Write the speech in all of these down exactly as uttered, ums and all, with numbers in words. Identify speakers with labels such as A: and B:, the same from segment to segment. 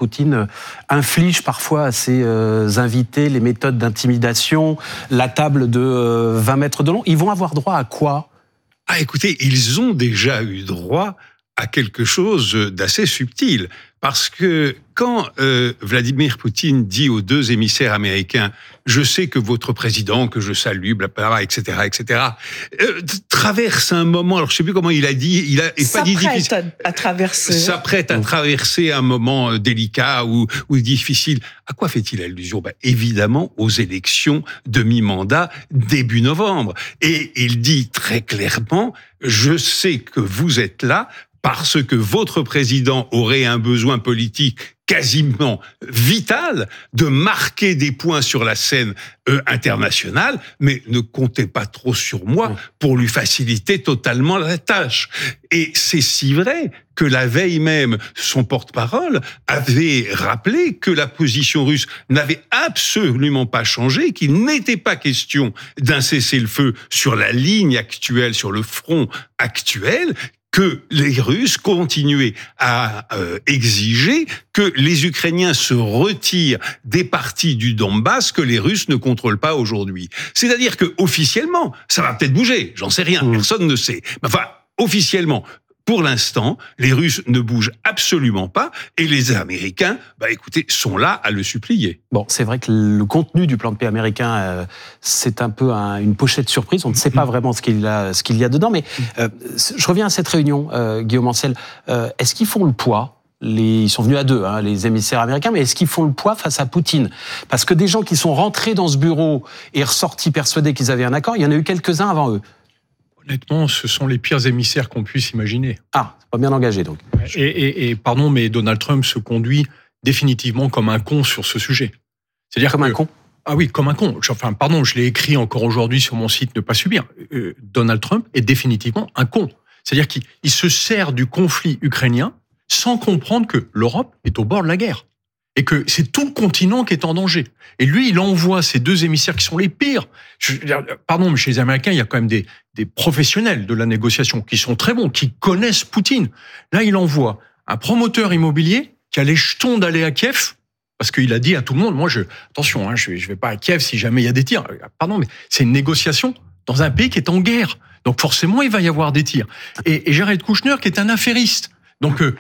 A: Poutine inflige parfois à ses euh, invités les méthodes d'intimidation, la table de euh, vingt mètres de long. Ils vont avoir droit à quoi ?
B: Ah, écoutez, ils ont déjà eu droit à quelque chose d'assez subtil. Parce que quand euh, Vladimir Poutine dit aux deux émissaires américains « Je sais que votre président, que je salue, blablabla, et cetera, et cetera euh, traverse un moment, alors je ne sais plus comment il a dit, il a et pas dit difficile,
C: à, à traverser.
B: s'apprête à traverser un moment délicat ou, ou difficile. À quoi fait-il allusion ? Ben, évidemment aux élections de mi-mandat début novembre. Et il dit très clairement « Je sais que vous êtes là ». Parce que votre président aurait un besoin politique quasiment vital de marquer des points sur la scène euh, internationale, mais ne comptez pas trop sur moi pour lui faciliter totalement la tâche. Et c'est si vrai que la veille même, son porte-parole avait rappelé que la position russe n'avait absolument pas changé, qu'il n'était pas question d'un cessez-le-feu sur la ligne actuelle, sur le front actuel, que les Russes continuaient à euh, exiger que les Ukrainiens se retirent des parties du Donbass que les Russes ne contrôlent pas aujourd'hui. C'est-à-dire que officiellement, ça va peut-être bouger, j'en sais rien, mmh. personne ne sait. Enfin, officiellement, pour l'instant, les Russes ne bougent absolument pas et les Américains, bah écoutez, sont là à le supplier.
A: Bon, c'est vrai que le contenu du plan de paix américain, euh, c'est un peu un, une pochette surprise. On ne sait pas vraiment ce qu'il y a, ce qu'il y a dedans. Mais euh, je reviens à cette réunion, euh, Guillaume Ancel. Euh, est-ce qu'ils font le poids ? Les, ils sont venus à deux, hein, les émissaires américains, mais est-ce qu'ils font le poids face à Poutine ? Parce que des gens qui sont rentrés dans ce bureau et ressortis persuadés qu'ils avaient un accord, il y en a eu quelques-uns avant eux.
D: Honnêtement, ce sont les pires émissaires qu'on puisse imaginer.
A: Ah, c'est pas bien engagé donc.
D: Et, et, et pardon, mais Donald Trump se conduit définitivement comme un con sur ce sujet.
A: C'est-à-dire comme
D: que,
A: un con ?
D: Ah oui, comme un con. Enfin, pardon, je l'ai écrit encore aujourd'hui sur mon site Ne pas subir. Euh, Donald Trump est définitivement un con. C'est-à-dire qu'il il se sert du conflit ukrainien sans comprendre que l'Europe est au bord de la guerre. Et que c'est tout le continent qui est en danger. Et lui, il envoie ces deux émissaires qui sont les pires. Je, pardon, mais chez les Américains, il y a quand même des, des professionnels de la négociation qui sont très bons, qui connaissent Poutine. Là, il envoie un promoteur immobilier qui a les jetons d'aller à Kiev, parce qu'il a dit à tout le monde, moi, je, attention, hein, je ne vais pas à Kiev si jamais il y a des tirs. Pardon, mais c'est une négociation dans un pays qui est en guerre. Donc forcément, il va y avoir des tirs. Et, et Jared Kushner, qui est un affairiste. Donc, euh,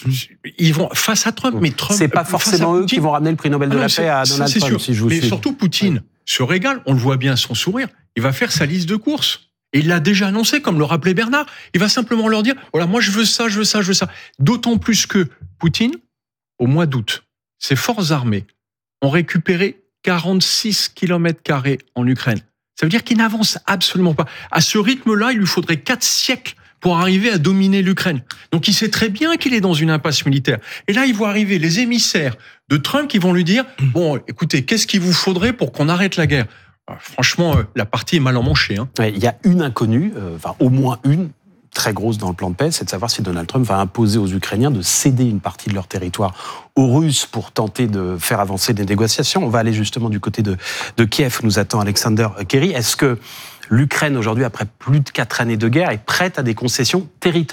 D: ils vont face à Trump, mais Trump.
A: C'est pas forcément eux qui vont ramener le prix Nobel de
D: ah
A: la
D: non,
A: paix à Donald
D: ça,
A: Trump,
D: sûr.
A: si je vous
D: mais
A: suis.
D: surtout, Poutine ouais. se régale, on le voit bien, son sourire. Il va faire sa liste de courses. Et il l'a déjà annoncé, comme le rappelait Bernard. Il va simplement leur dire, voilà, moi je veux ça, je veux ça, je veux ça. D'autant plus que Poutine, au mois d'août, ses forces armées ont récupéré quarante-six kilomètres carrés en Ukraine. Ça veut dire qu'il n'avance absolument pas. À ce rythme-là, il lui faudrait quatre siècles pour arriver à dominer l'Ukraine. Donc il sait très bien qu'il est dans une impasse militaire. Et là, il voit arriver les émissaires de Trump qui vont lui dire « Bon, écoutez, qu'est-ce qu'il vous faudrait pour qu'on arrête la guerre ?» Franchement, la partie est mal emmanchée. Hein.
A: Ouais, il y a une inconnue, euh, enfin au moins une, très grosse dans le plan de paix, c'est de savoir si Donald Trump va imposer aux Ukrainiens de céder une partie de leur territoire aux Russes pour tenter de faire avancer des négociations. On va aller justement du côté de, de Kiev, nous attend Alexander Kerry. Est-ce que l'Ukraine, aujourd'hui, après plus de quatre années de guerre, est prête à des concessions territoriales ?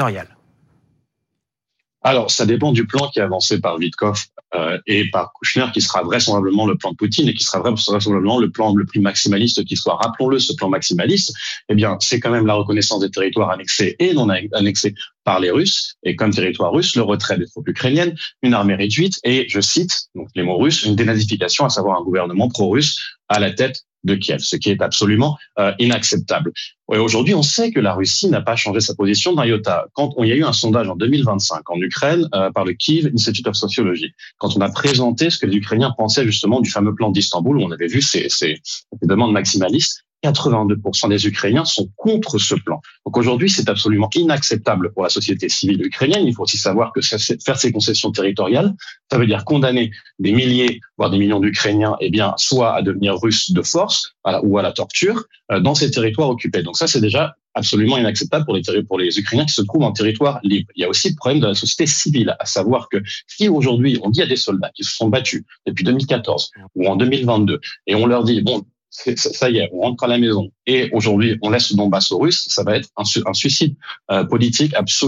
E: Alors, ça dépend du plan qui est avancé par Witkoff euh, et par Kushner, qui sera vraisemblablement le plan de Poutine et qui sera vraisemblablement le plan le plus maximaliste qui soit. Rappelons-le, ce plan maximaliste, eh bien, c'est quand même la reconnaissance des territoires annexés et non annexés par les Russes, et comme territoire russe, le retrait des troupes ukrainiennes, une armée réduite et, je cite, donc les mots russes, une dénazification, à savoir un gouvernement pro-russe à la tête de Kiev, ce qui est absolument euh, inacceptable. Et aujourd'hui, on sait que la Russie n'a pas changé sa position d'un iota. Quand on, il y a eu un sondage en deux mille vingt-cinq en Ukraine euh, par le Kyiv Institute of Sociology, quand on a présenté ce que les Ukrainiens pensaient justement du fameux plan d'Istanbul, où on avait vu ces, ces, ces demandes maximalistes, quatre-vingt-deux pour cent des Ukrainiens sont contre ce plan. Donc aujourd'hui, c'est absolument inacceptable pour la société civile ukrainienne. Il faut aussi savoir que faire ces concessions territoriales, ça veut dire condamner des milliers, voire des millions d'Ukrainiens, eh bien, soit à devenir russes de force, voilà, ou à la torture, euh, dans ces territoires occupés. Donc ça, c'est déjà absolument inacceptable pour les, pour les Ukrainiens qui se trouvent en territoire libre. Il y a aussi le problème de la société civile, à savoir que si aujourd'hui, on dit à des soldats qui se sont battus depuis deux mille quatorze ou en deux mille vingt-deux, et on leur dit, bon, ça y est, on rentre à la maison et aujourd'hui on laisse le Donbass aux Russes, ça va être un, su- un suicide euh, politique absolu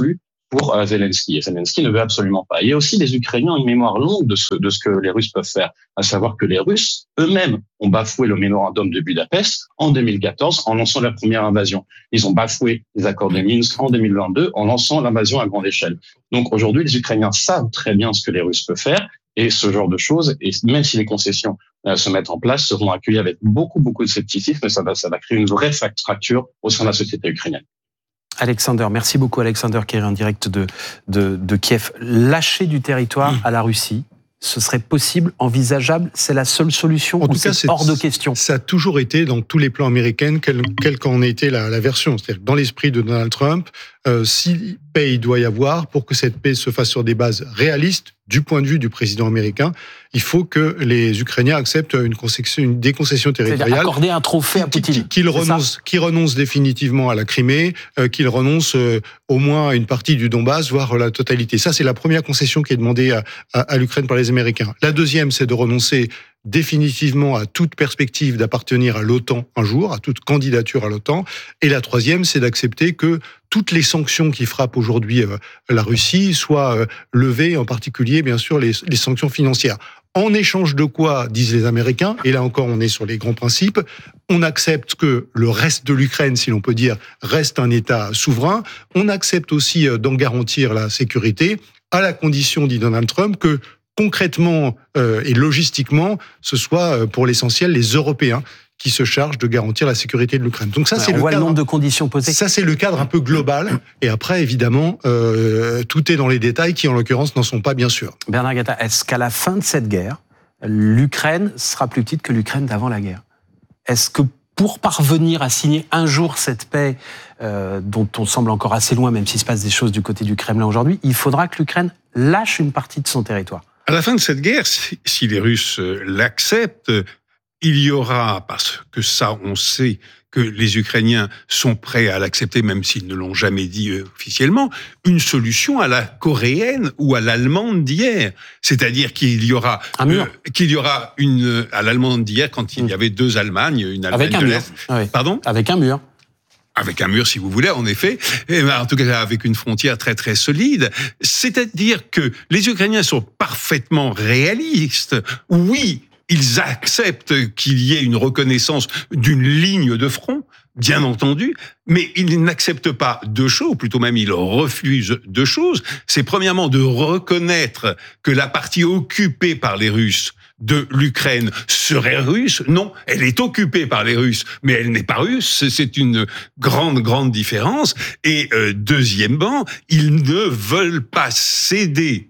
E: pour euh, Zelensky. Et Zelensky ne veut absolument pas. Il y a aussi les Ukrainiens une mémoire longue de ce, de ce que les Russes peuvent faire, à savoir que les Russes eux-mêmes ont bafoué le mémorandum de Budapest en deux mille quatorze en lançant la première invasion. Ils ont bafoué les accords de Minsk en deux mille vingt-deux en lançant l'invasion à grande échelle. Donc aujourd'hui, les Ukrainiens savent très bien ce que les Russes peuvent faire et ce genre de choses, et même si les concessions euh, se mettent en place, seront accueillies avec beaucoup, beaucoup de scepticisme, et ça va, ça va créer une vraie fracture au sein de la société ukrainienne.
A: Alexander, merci beaucoup Alexander qui est en direct de, de, de Kiev. Lâcher du territoire à la Russie, ce serait possible, envisageable, c'est la seule solution
C: en
A: ou
C: tout cas,
A: c'est hors de question?
C: Ça a toujours été dans tous les plans américains, quelle, quelle qu'en était la, la version. C'est-à-dire que dans l'esprit de Donald Trump, euh, si paix il doit y avoir, pour que cette paix se fasse sur des bases réalistes, du point de vue du président américain, il faut que les Ukrainiens acceptent une, concession, une déconcession territoriale.
A: C'est-à-dire accorder un trophée à Poutine.
C: Qu'ils renoncent, qu'ils renoncent définitivement à la Crimée, euh, qu'ils renoncent euh, au moins à une partie du Donbass, voire la totalité. Ça, c'est la première concession qui est demandée à, à, à l'Ukraine par les Américains. La deuxième, c'est de renoncer définitivement à toute perspective d'appartenir à l'OTAN un jour, à toute candidature à l'OTAN. Et la troisième, c'est d'accepter que toutes les sanctions qui frappent aujourd'hui euh, la Russie soient euh, levées, en particulier, bien sûr, les, les sanctions financières. En échange de quoi, disent les Américains, et là encore on est sur les grands principes, on accepte que le reste de l'Ukraine, si l'on peut dire, reste un État souverain. On accepte aussi euh, d'en garantir la sécurité, à la condition, dit Donald Trump, que concrètement euh, et logistiquement, ce soit euh, pour l'essentiel les Européens qui se chargent de garantir la sécurité de l'Ukraine. Donc ça,
A: ouais,
C: c'est
A: on
C: le
A: voit
C: cadre,
A: le nombre de conditions posées.
C: Ça, c'est le cadre un peu global. Et après, évidemment, euh, tout est dans les détails qui, en l'occurrence, n'en sont pas, bien sûr.
A: Bernard Gatta, est-ce qu'à la fin de cette guerre, l'Ukraine sera plus petite que l'Ukraine d'avant la guerre? Est-ce que pour parvenir à signer un jour cette paix, euh, dont on semble encore assez loin, même s'il se passe des choses du côté du Kremlin aujourd'hui, il faudra que l'Ukraine lâche une partie de son territoire?
B: À la fin de cette guerre, si, si les Russes l'acceptent, il y aura, parce que ça, on sait que les Ukrainiens sont prêts à l'accepter, même s'ils ne l'ont jamais dit euh, officiellement, une solution à la coréenne ou à l'allemande d'hier. C'est-à-dire qu'il y aura
A: un mur.
B: Euh, qu'il y aura une à l'allemande d'hier quand il y avait deux Allemagnes, une Allemagne
A: avec un
B: de
A: mur.
B: l'Est.
A: Oui.
B: Pardon ?
A: Avec un mur.
B: Avec un mur, si vous voulez, en effet, et en tout cas avec une frontière très très solide. C'est-à-dire que les Ukrainiens sont parfaitement réalistes. Oui, ils acceptent qu'il y ait une reconnaissance d'une ligne de front, bien entendu, mais ils n'acceptent pas deux choses, ou plutôt même ils refusent deux choses. C'est premièrement de reconnaître que la partie occupée par les Russes de l'Ukraine serait russe. Non, elle est occupée par les Russes, mais elle n'est pas russe. C'est une grande, grande différence. Et euh, deuxièmement, ils ne veulent pas céder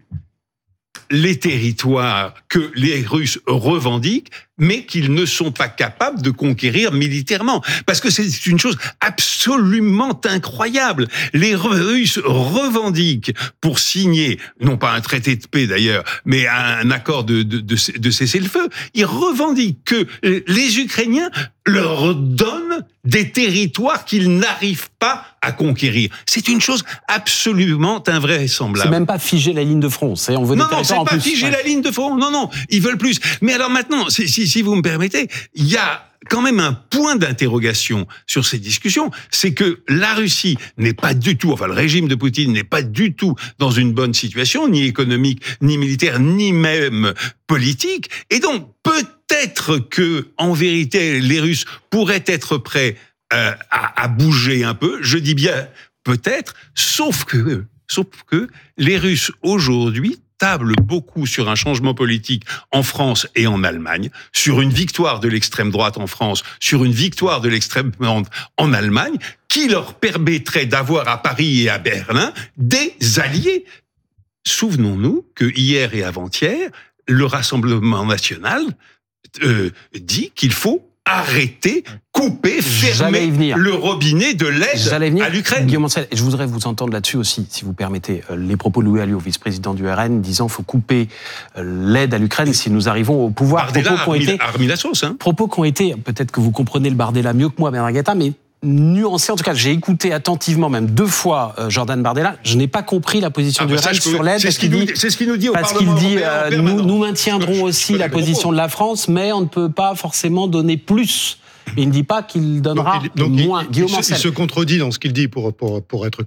B: les territoires que les Russes revendiquent, mais qu'ils ne sont pas capables de conquérir militairement. Parce que c'est une chose absolument incroyable. Les Russes revendiquent pour signer, non pas un traité de paix d'ailleurs, mais un accord de, de, de, de cessez-le-feu, ils revendiquent que les Ukrainiens leur donnent des territoires qu'ils n'arrivent pas à conquérir. C'est une chose absolument invraisemblable.
A: C'est même pas figer la ligne de front, c'est on veut des
B: non,
A: territoires
B: non,
A: en
B: c'est
A: plus.
B: pas figer
A: ouais.
B: la ligne de front. Non, non, ils veulent plus. Mais alors maintenant, si, si, si vous me permettez, il y a quand même un point d'interrogation sur ces discussions, c'est que la Russie n'est pas du tout, enfin le régime de Poutine n'est pas du tout dans une bonne situation, ni économique, ni militaire, ni même politique. Et donc peut-être que, en vérité, les Russes pourraient être prêts euh, à, à bouger un peu. Je dis bien peut-être, sauf que, sauf que les Russes aujourd'hui table beaucoup sur un changement politique en France et en Allemagne, sur une victoire de l'extrême droite en France, sur une victoire de l'extrême droite en Allemagne, qui leur permettrait d'avoir à Paris et à Berlin des alliés. Souvenons-nous que hier et avant-hier, le Rassemblement national euh, dit qu'il faut arrêter, couper, fermer le robinet de l'aide à l'Ukraine.
A: Guillaume Ancel, je voudrais vous entendre là-dessus aussi, si vous permettez. Les propos de Louis Alliot, vice-président du R N, disant qu'il faut couper l'aide à l'Ukraine si nous arrivons au pouvoir.
B: Bardella
A: propos
B: a remis,
A: été,
B: a remis la sauce. Hein.
A: Propos qui ont été, peut-être que vous comprenez le Bardella mieux que moi, Bernard Gatta, mais nuancé. En tout cas, j'ai écouté attentivement, même deux fois, euh, Jordan Bardella. Je n'ai pas compris la position ah du R N sur l'aide.
B: C'est ce qu'il dit. C'est ce qu'il nous dit au
A: parce
B: Parlement
A: qu'il dit,
B: européen.
A: Euh, nous, nous maintiendrons aussi la position de la France, mais on ne peut pas forcément donner plus. Il ne dit pas qu'il donnera
C: donc, donc,
A: moins.
C: Il,
A: Guillaume
C: il,
A: Ancel.
C: il se contredit dans ce qu'il dit, pour, pour, pour être clair.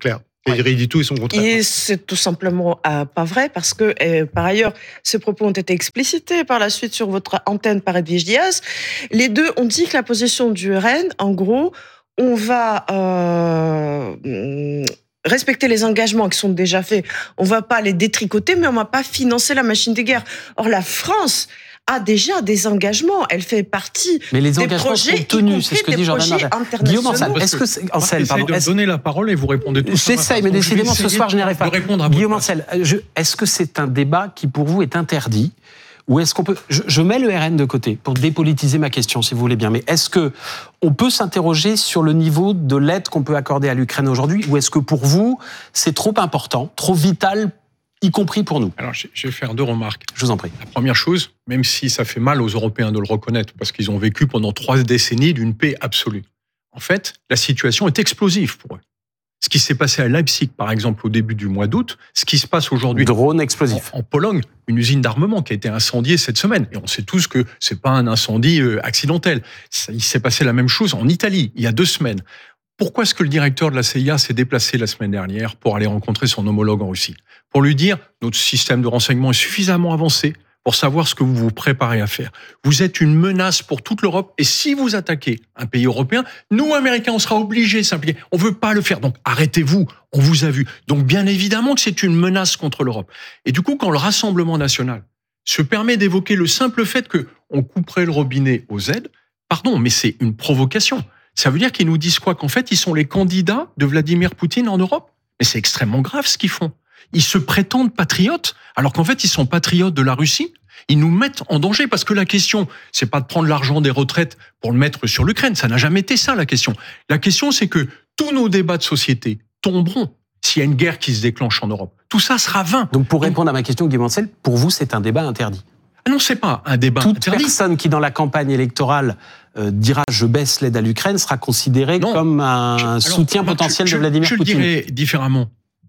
C: Et il dit tout et son contraire.
F: Et c'est tout simplement euh, pas vrai parce que, euh, par ailleurs, ces propos ont été explicités par la suite sur votre antenne par Edwige Diaz. Les deux ont dit que la position du R N, en gros, on va euh, respecter les engagements qui sont déjà faits. On va pas les détricoter, mais on va pas financer la machine de guerre. Or, la France a déjà des engagements. Elle fait partie
A: mais les
F: des
A: engagements
F: projets,
A: sont tenus, c'est ce que dit Jordan Bardella.
F: Guillaume
A: Ansel, est-ce que c'est, Ansel, pardon,
D: de
A: est-ce...
D: donner la parole et vous répondez tout ça.
A: J'essaye, mais décidément ce soir je n'y arrive pas. Guillaume Ansel, je... est-ce que c'est un débat qui pour vous est interdit? Ou est-ce qu'on peut, je, je mets le R N de côté pour dépolitiser ma question, si vous voulez bien. Mais est-ce que on peut s'interroger sur le niveau de l'aide qu'on peut accorder à l'Ukraine aujourd'hui, ou est-ce que pour vous c'est trop important, trop vital, y compris pour nous?
D: Alors, je vais faire deux remarques.
A: Je vous en prie.
D: La première chose, même si ça fait mal aux Européens de le reconnaître, parce qu'ils ont vécu pendant trois décennies d'une paix absolue. En fait, la situation est explosive pour eux. Ce qui s'est passé à Leipzig, par exemple, au début du mois d'août, ce qui se passe aujourd'hui
A: drone explosif
D: en, en Pologne, une usine d'armement qui a été incendiée cette semaine. Et on sait tous que c'est pas un incendie euh, accidentel. Ça, il s'est passé la même chose en Italie, il y a deux semaines. Pourquoi est-ce que le directeur de la C I A s'est déplacé la semaine dernière pour aller rencontrer son homologue en Russie? Pour lui dire, notre système de renseignement est suffisamment avancé pour savoir ce que vous vous préparez à faire. Vous êtes une menace pour toute l'Europe, et si vous attaquez un pays européen, nous, Américains, on sera obligés de s'impliquer. On veut pas le faire, donc arrêtez-vous, on vous a vu. Donc bien évidemment que c'est une menace contre l'Europe. Et du coup, quand le Rassemblement national se permet d'évoquer le simple fait qu'on couperait le robinet aux aides, pardon, mais c'est une provocation. Ça veut dire qu'ils nous disent quoi? Qu'en fait, ils sont les candidats de Vladimir Poutine en Europe? Mais c'est extrêmement grave ce qu'ils font. Ils se prétendent patriotes, alors qu'en fait, ils sont patriotes de la Russie. Ils nous mettent en danger, parce que la question, c'est pas de prendre l'argent des retraites pour le mettre sur l'Ukraine. Ça n'a jamais été ça, la question. La question, c'est que tous nos débats de société tomberont s'il y a une guerre qui se déclenche en Europe. Tout ça sera vain.
A: Donc, pour répondre à ma question, Guillaume Ansel, pour vous, c'est un débat interdit?
D: Ah non, c'est pas un débat
A: Toute
D: interdit.
A: personne qui, dans la campagne électorale, euh, dira « je baisse l'aide à l'Ukraine » sera considérée non. comme un je, alors, soutien alors, potentiel
D: je,
A: de Vladimir
D: je,
A: Poutine.
D: Je le dirais différemment.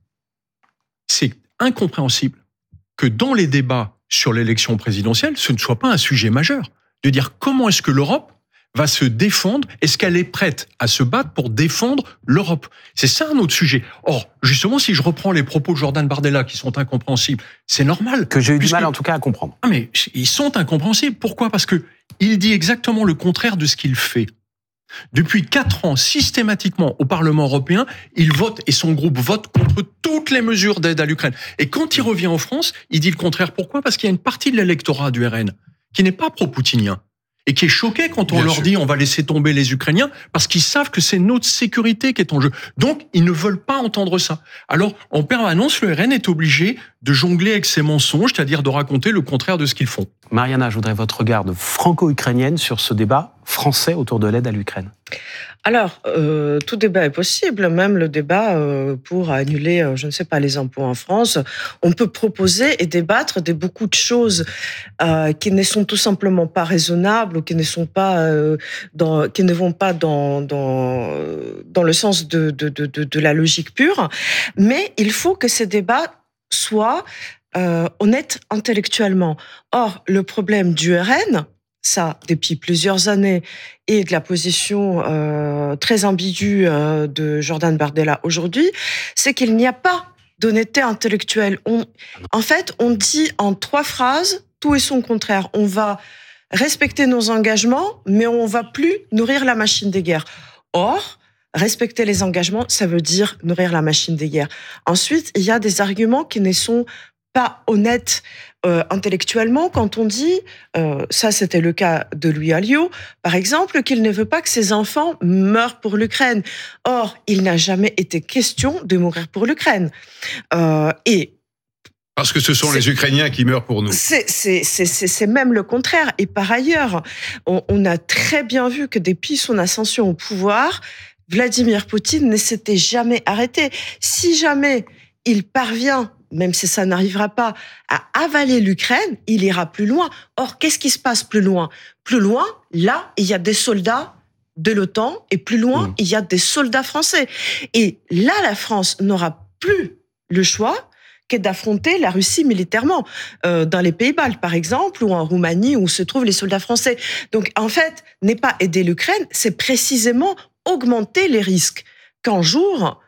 D: C'est incompréhensible que dans les débats sur l'élection présidentielle, ce ne soit pas un sujet majeur. De dire comment est-ce que l'Europe va se défendre, est-ce qu'elle est prête à se battre pour défendre l'Europe? C'est ça un autre sujet. Or, justement, si je reprends les propos de Jordan Bardella qui sont incompréhensibles, c'est normal.
A: Que j'ai eu
D: puisque...
A: du mal en tout cas à comprendre.
D: Ah mais ils sont incompréhensibles. Pourquoi? Parce que il dit exactement le contraire de ce qu'il fait. Depuis quatre ans, systématiquement, au Parlement européen, il vote, et son groupe vote contre toutes les mesures d'aide à l'Ukraine. Et quand il revient en France, il dit le contraire. Pourquoi? Parce qu'il y a une partie de l'électorat du R N qui n'est pas pro-poutinien et qui est choqué quand on Bien leur sûr. dit on va laisser tomber les Ukrainiens, parce qu'ils savent que c'est notre sécurité qui est en jeu. Donc, ils ne veulent pas entendre ça. Alors, en permanence, le R N est obligé de jongler avec ses mensonges, c'est-à-dire de raconter le contraire de ce qu'ils font.
A: Mariana, je voudrais votre regard de franco-ukrainienne sur ce débat français autour de l'aide à l'Ukraine.
F: Alors, euh, tout débat est possible, même le débat euh, pour annuler, euh, je ne sais pas, les impôts en France. On peut proposer et débattre de beaucoup de choses euh, qui ne sont tout simplement pas raisonnables ou qui ne sont pas, euh, dans, qui ne vont pas dans dans dans le sens de de de de la logique pure. Mais il faut que ces débats soient euh, honnêtes intellectuellement. Or, le problème du R N, ça, depuis plusieurs années, et de la position euh, très ambiguë euh, de Jordan Bardella aujourd'hui, c'est qu'il n'y a pas d'honnêteté intellectuelle. On, en fait, on dit en trois phrases tout et son contraire. On va respecter nos engagements, mais on va plus nourrir la machine des guerres. Or, respecter les engagements, ça veut dire nourrir la machine des guerres. Ensuite, il y a des arguments qui ne sont pas honnête euh, intellectuellement quand on dit, euh, ça c'était le cas de Louis Alliot, par exemple, qu'il ne veut pas que ses enfants meurent pour l'Ukraine. Or, il n'a jamais été question de mourir pour l'Ukraine. Euh, et
B: Parce que ce sont les Ukrainiens qui meurent pour nous.
F: C'est, c'est, c'est, c'est, c'est même le contraire. Et par ailleurs, on, on a très bien vu que depuis son ascension au pouvoir, Vladimir Poutine ne s'était jamais arrêté. Si jamais il parvient, même si ça n'arrivera pas, à avaler l'Ukraine, il ira plus loin. Or, qu'est-ce qui se passe plus loin? Plus loin, là, il y a des soldats de l'OTAN, et plus loin, mmh. il y a des soldats français. Et là, la France n'aura plus le choix que d'affronter la Russie militairement. Euh, dans les Pays-Bas, par exemple, ou en Roumanie, où se trouvent les soldats français. Donc, en fait, n'est pas aider l'Ukraine, c'est précisément augmenter les risques qu'un jour,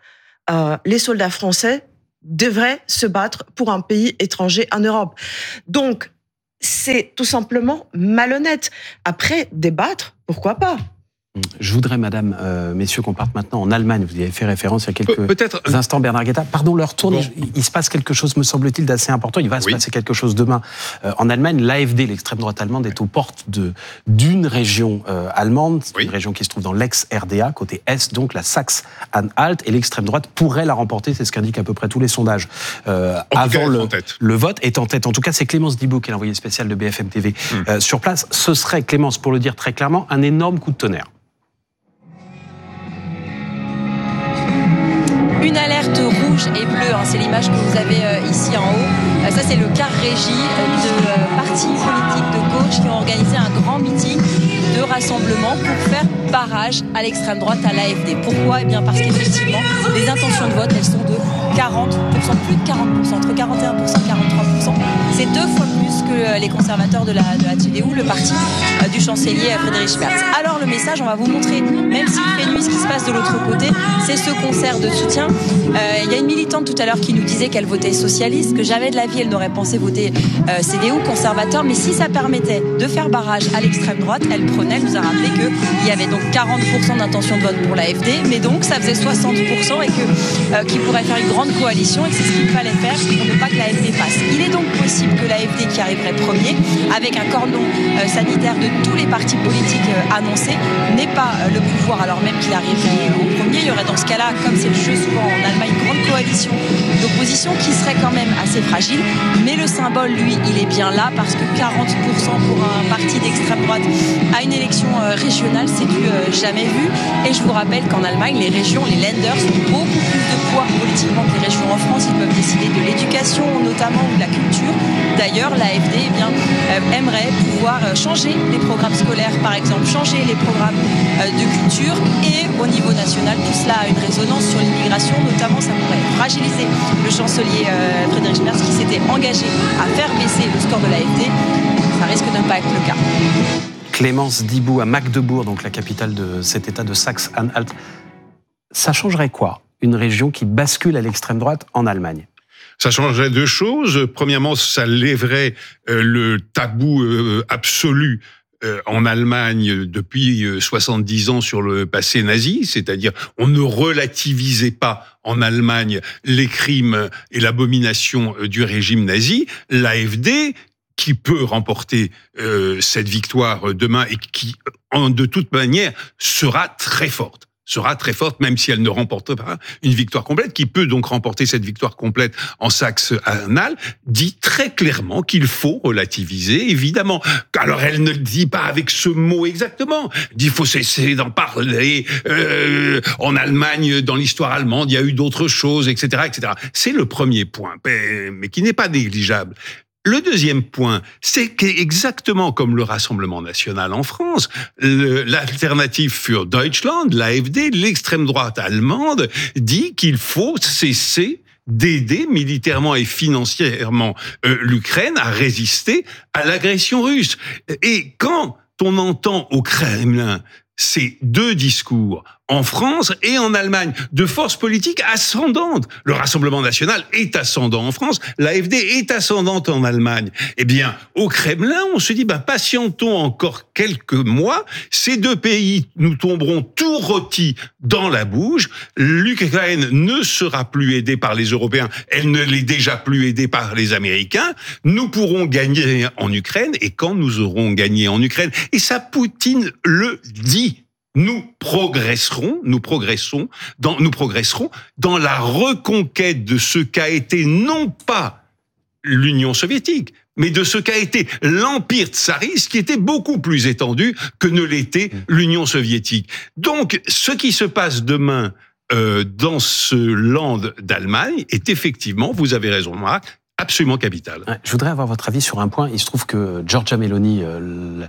F: euh, les soldats français devraient se battre pour un pays étranger en Europe. Donc, c'est tout simplement malhonnête. Après, débattre, pourquoi pas ?
A: Je voudrais, madame, euh, messieurs, qu'on parte maintenant en Allemagne. Vous y avez fait référence il y a quelques
B: Pe- peut-être...
A: instants, Bernard Guetta. Pardon, l'heure tourne.
B: Bon.
A: Il, il se passe quelque chose, me semble-t-il, d'assez important. Il va se
B: Oui.
A: passer quelque chose demain. Euh, en Allemagne, l'A F D, l'extrême droite allemande, est aux portes de, d'une région euh, allemande,
B: Oui.
A: une région qui se trouve dans l'ex-R D A, côté Est, donc la Saxe-Anhalt, et l'extrême droite pourrait la remporter, c'est ce qu'indiquent à peu près tous les sondages. Euh,
B: En tout cas,
A: avant
B: elle est
A: le,
B: en tête.
A: le vote est en tête. En tout cas, c'est Clémence Dibou, qui est l'envoyée spéciale de B F M T V
B: Hum.
A: euh, sur place. Ce serait, Clémence, pour le dire très clairement, un énorme coup de tonnerre.
G: Une alerte rouge et bleue, hein, c'est l'image que vous avez euh, ici en haut. Euh, ça, c'est le quart régie euh, de euh, partis politiques de gauche qui ont organisé un grand meeting de rassemblement pour faire barrage à l'extrême droite, à l'A F D. Pourquoi ? Eh bien, parce qu'effectivement, les intentions de vote, elles sont de quarante pour cent, plus de quarante pour cent, entre quarante et un pour cent et quarante-trois pour cent. C'est deux fois plus que les conservateurs de la, de la C D U, le parti euh, du chancelier Friedrich Merz. Alors, le message, on va vous montrer, même s'il fait nuit, ce qui se passe de l'autre côté, c'est ce concert de soutien. Euh, il y a une militante tout à l'heure qui nous disait qu'elle votait socialiste, que jamais de la vie elle n'aurait pensé voter euh, C D U, conservateur, mais si ça permettait de faire barrage à l'extrême droite, elle prenait, elle nous a rappelé qu'il y avait donc quarante pour cent d'intention de vote pour l'A F D, mais donc ça faisait soixante pour cent et que euh, qu'il pourrait faire une grande coalition et que c'est ce qu'il fallait faire pour ne pas que l'A F D passe. Il est donc possible que l'A F D qui arriverait premier, avec un cordon euh, sanitaire de tous les partis politiques euh, annoncés, n'ait pas euh, le pouvoir alors même qu'il arriverait au premier. Il y aurait dans ce cas-là, comme c'est le jeu souvent en Allemagne, une grande coalition d'opposition qui serait quand même assez fragile, mais le symbole, lui, il est bien là parce que quarante pour cent pour un parti d'extrême droite à une élection euh, régionale, c'est du euh, jamais vu. Et je vous rappelle qu'en Allemagne, les régions, les Länder, ont beaucoup plus de poids politiquement que les régions en France. Ils peuvent décider de l'éducation notamment ou de la culture. D'ailleurs, l'A F D eh bien, euh, aimerait pouvoir euh, changer les programmes scolaires, par exemple, changer les programmes euh, de culture, et au niveau national, tout cela a une résonance sur l'immigration, notamment ça pourrait fragiliser le chancelier euh, Friedrich Merz qui s'était engagé à faire baisser le score de l'A F D. Ça risque de ne pas être le cas.
A: Clémence Dibou à Magdebourg, donc la capitale de cet état de Saxe-Anhalt. Ça changerait quoi ? Une région qui bascule à l'extrême droite en Allemagne ?
B: Ça changerait deux choses. Premièrement, ça lèverait euh, le tabou euh, absolu euh, en Allemagne depuis euh, soixante-dix ans sur le passé nazi, c'est-à-dire on ne relativisait pas en Allemagne les crimes et l'abomination euh, du régime nazi. L'A F D, qui peut remporter euh, cette victoire demain et qui, en, de toute manière, sera très forte. sera très forte, même si elle ne remporte pas une victoire complète, qui peut donc remporter cette victoire complète en Saxe-Anhalt, dit très clairement qu'il faut relativiser, évidemment. Alors elle ne le dit pas avec ce mot exactement, elle dit qu'il faut cesser d'en parler, euh, en Allemagne, dans l'histoire allemande, il y a eu d'autres choses, et cetera, et cetera. C'est le premier point, mais qui n'est pas négligeable. Le deuxième point, c'est qu'exactement comme le Rassemblement national en France, le, l'Alternative für Deutschland, l'A F D, l'extrême droite allemande, dit qu'il faut cesser d'aider militairement et financièrement euh, l'Ukraine à résister à l'agression russe. Et quand on entend au Kremlin ces deux discours, en France et en Allemagne, de forces politiques ascendantes. Le Rassemblement national est ascendant en France, l'A F D est ascendante en Allemagne. Eh bien, au Kremlin, on se dit, ben, patientons encore quelques mois, ces deux pays nous tomberont tout rôtis dans la bouche, l'Ukraine ne sera plus aidée par les Européens, elle ne l'est déjà plus aidée par les Américains, nous pourrons gagner en Ukraine, et quand nous aurons gagné en Ukraine, et ça, Poutine le dit, nous progresserons, nous progressons, dans, nous progresserons dans la reconquête de ce qu'a été non pas l'Union soviétique, mais de ce qu'a été l'Empire tsariste, qui était beaucoup plus étendu que ne l'était l'Union soviétique. Donc, ce qui se passe demain euh, dans ce land d'Allemagne est effectivement, vous avez raison, Marc, absolument capital.
A: Je voudrais avoir votre avis sur un point. Il se trouve que Giorgia Meloni, euh,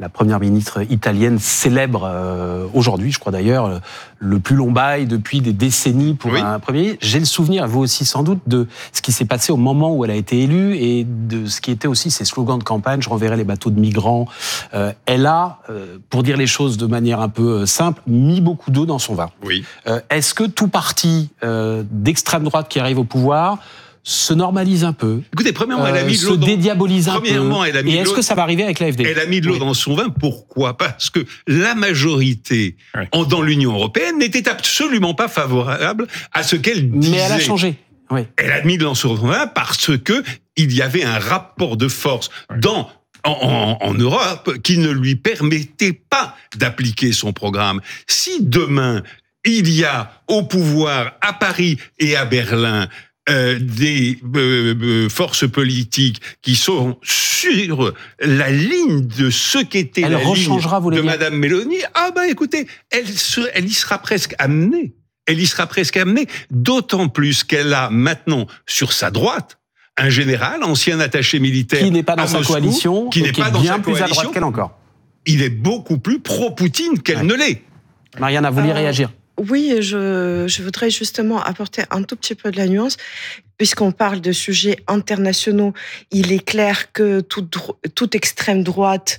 A: la première ministre italienne célèbre euh, aujourd'hui, je crois d'ailleurs, le plus long bail depuis des décennies pour oui. un premier ministre. J'ai le souvenir, vous aussi sans doute, de ce qui s'est passé au moment où elle a été élue et de ce qui était aussi ses slogans de campagne. Je renverrai les bateaux de migrants. Euh, elle a, euh, pour dire les choses de manière un peu simple, mis beaucoup d'eau dans son vin.
B: Oui.
A: Euh, est-ce que tout parti euh, d'extrême droite qui arrive au pouvoir se normalise un peu,
B: Écoutez, premièrement, elle a mis de
A: se
B: l'eau dans...
A: dédiabolise un
B: premièrement,
A: peu.
B: Elle a mis
A: et est-ce
B: l'eau...
A: que ça va arriver avec l'A F D?
B: Elle a mis de l'eau oui. dans son vin. Pourquoi? Parce que la majorité oui. en, dans l'Union européenne n'était absolument pas favorable à ce qu'elle disait.
A: Mais elle a changé. Oui.
B: Elle a mis de l'eau dans son vin parce que il y avait un rapport de force oui. dans En, en, en Europe qui ne lui permettait pas d'appliquer son programme. Si demain il y a au pouvoir à Paris et à Berlin Euh, des euh, euh, forces politiques qui sont sur la ligne de ce qu'était
A: elle
B: la ligne de
A: dire.
B: Madame Meloni, ah ben écoutez, elle, se, elle y sera presque amenée. Elle y sera presque amenée, d'autant plus qu'elle a maintenant sur sa droite un général, ancien attaché militaire
A: qui n'est pas dans
B: à
A: sa
B: Moscou,
A: coalition,
B: qui n'est
A: qui
B: pas
A: est
B: dans
A: bien
B: sa
A: plus
B: coalition.
A: à droite qu'elle encore.
B: Il est beaucoup plus pro-Poutine qu'elle ouais. ne l'est.
A: Marianne, vous vouliez euh... réagir?
F: Oui, je, je voudrais justement apporter un tout petit peu de la nuance. Puisqu'on parle de sujets internationaux, il est clair que toute, toute extrême droite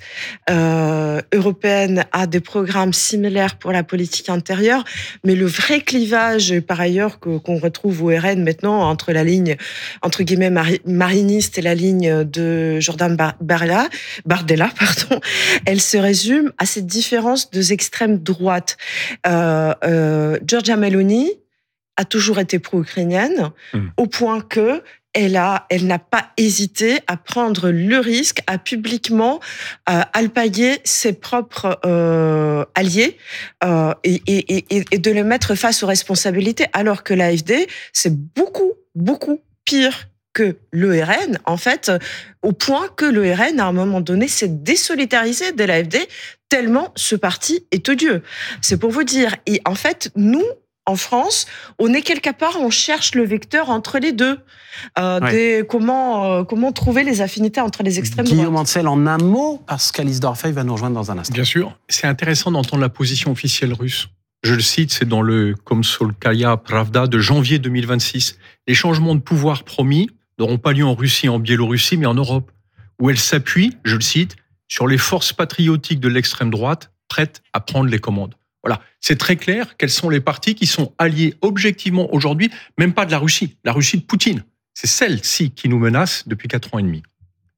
F: euh, européenne a des programmes similaires pour la politique intérieure, mais le vrai clivage, par ailleurs, que, qu'on retrouve au R N maintenant, entre la ligne, entre guillemets, mariniste et la ligne de Jordan Bardella, Bardella pardon, elle se résume à cette différence des extrêmes droites. Euh, euh, Giorgia Meloni a toujours été pro-ukrainienne, mmh. au point que elle a, elle n'a pas hésité à prendre le risque, à publiquement euh, alpaguer ses propres euh, alliés euh, et, et, et, et de les mettre face aux responsabilités, alors que l'A F D, c'est beaucoup, beaucoup pire que l'E R N, en fait, au point que l'E R N, à un moment donné, s'est désolidarisé de l'A F D, tellement ce parti est odieux. C'est pour vous dire. Et en fait, nous, en France, on est quelque part, on cherche le vecteur entre les deux. Euh, ouais. des, comment, euh, comment trouver les affinités entre les extrêmes droites.
A: Guillaume Ancel, en un mot, parce qu'Alice Dorfeuille va nous rejoindre dans un instant.
D: Bien sûr, c'est intéressant d'entendre la position officielle russe. Je le cite, c'est dans le Komsolskaya Pravda de janvier deux mille vingt-six. Les changements de pouvoir promis n'auront pas lieu en Russie, en Biélorussie, mais en Europe, où elle s'appuie, je le cite, sur les forces patriotiques de l'extrême droite prêtes à prendre les commandes. Voilà, c'est très clair quels sont les partis qui sont alliés objectivement aujourd'hui, même pas de la Russie, la Russie de Poutine. C'est celle-ci qui nous menace depuis quatre ans et demi.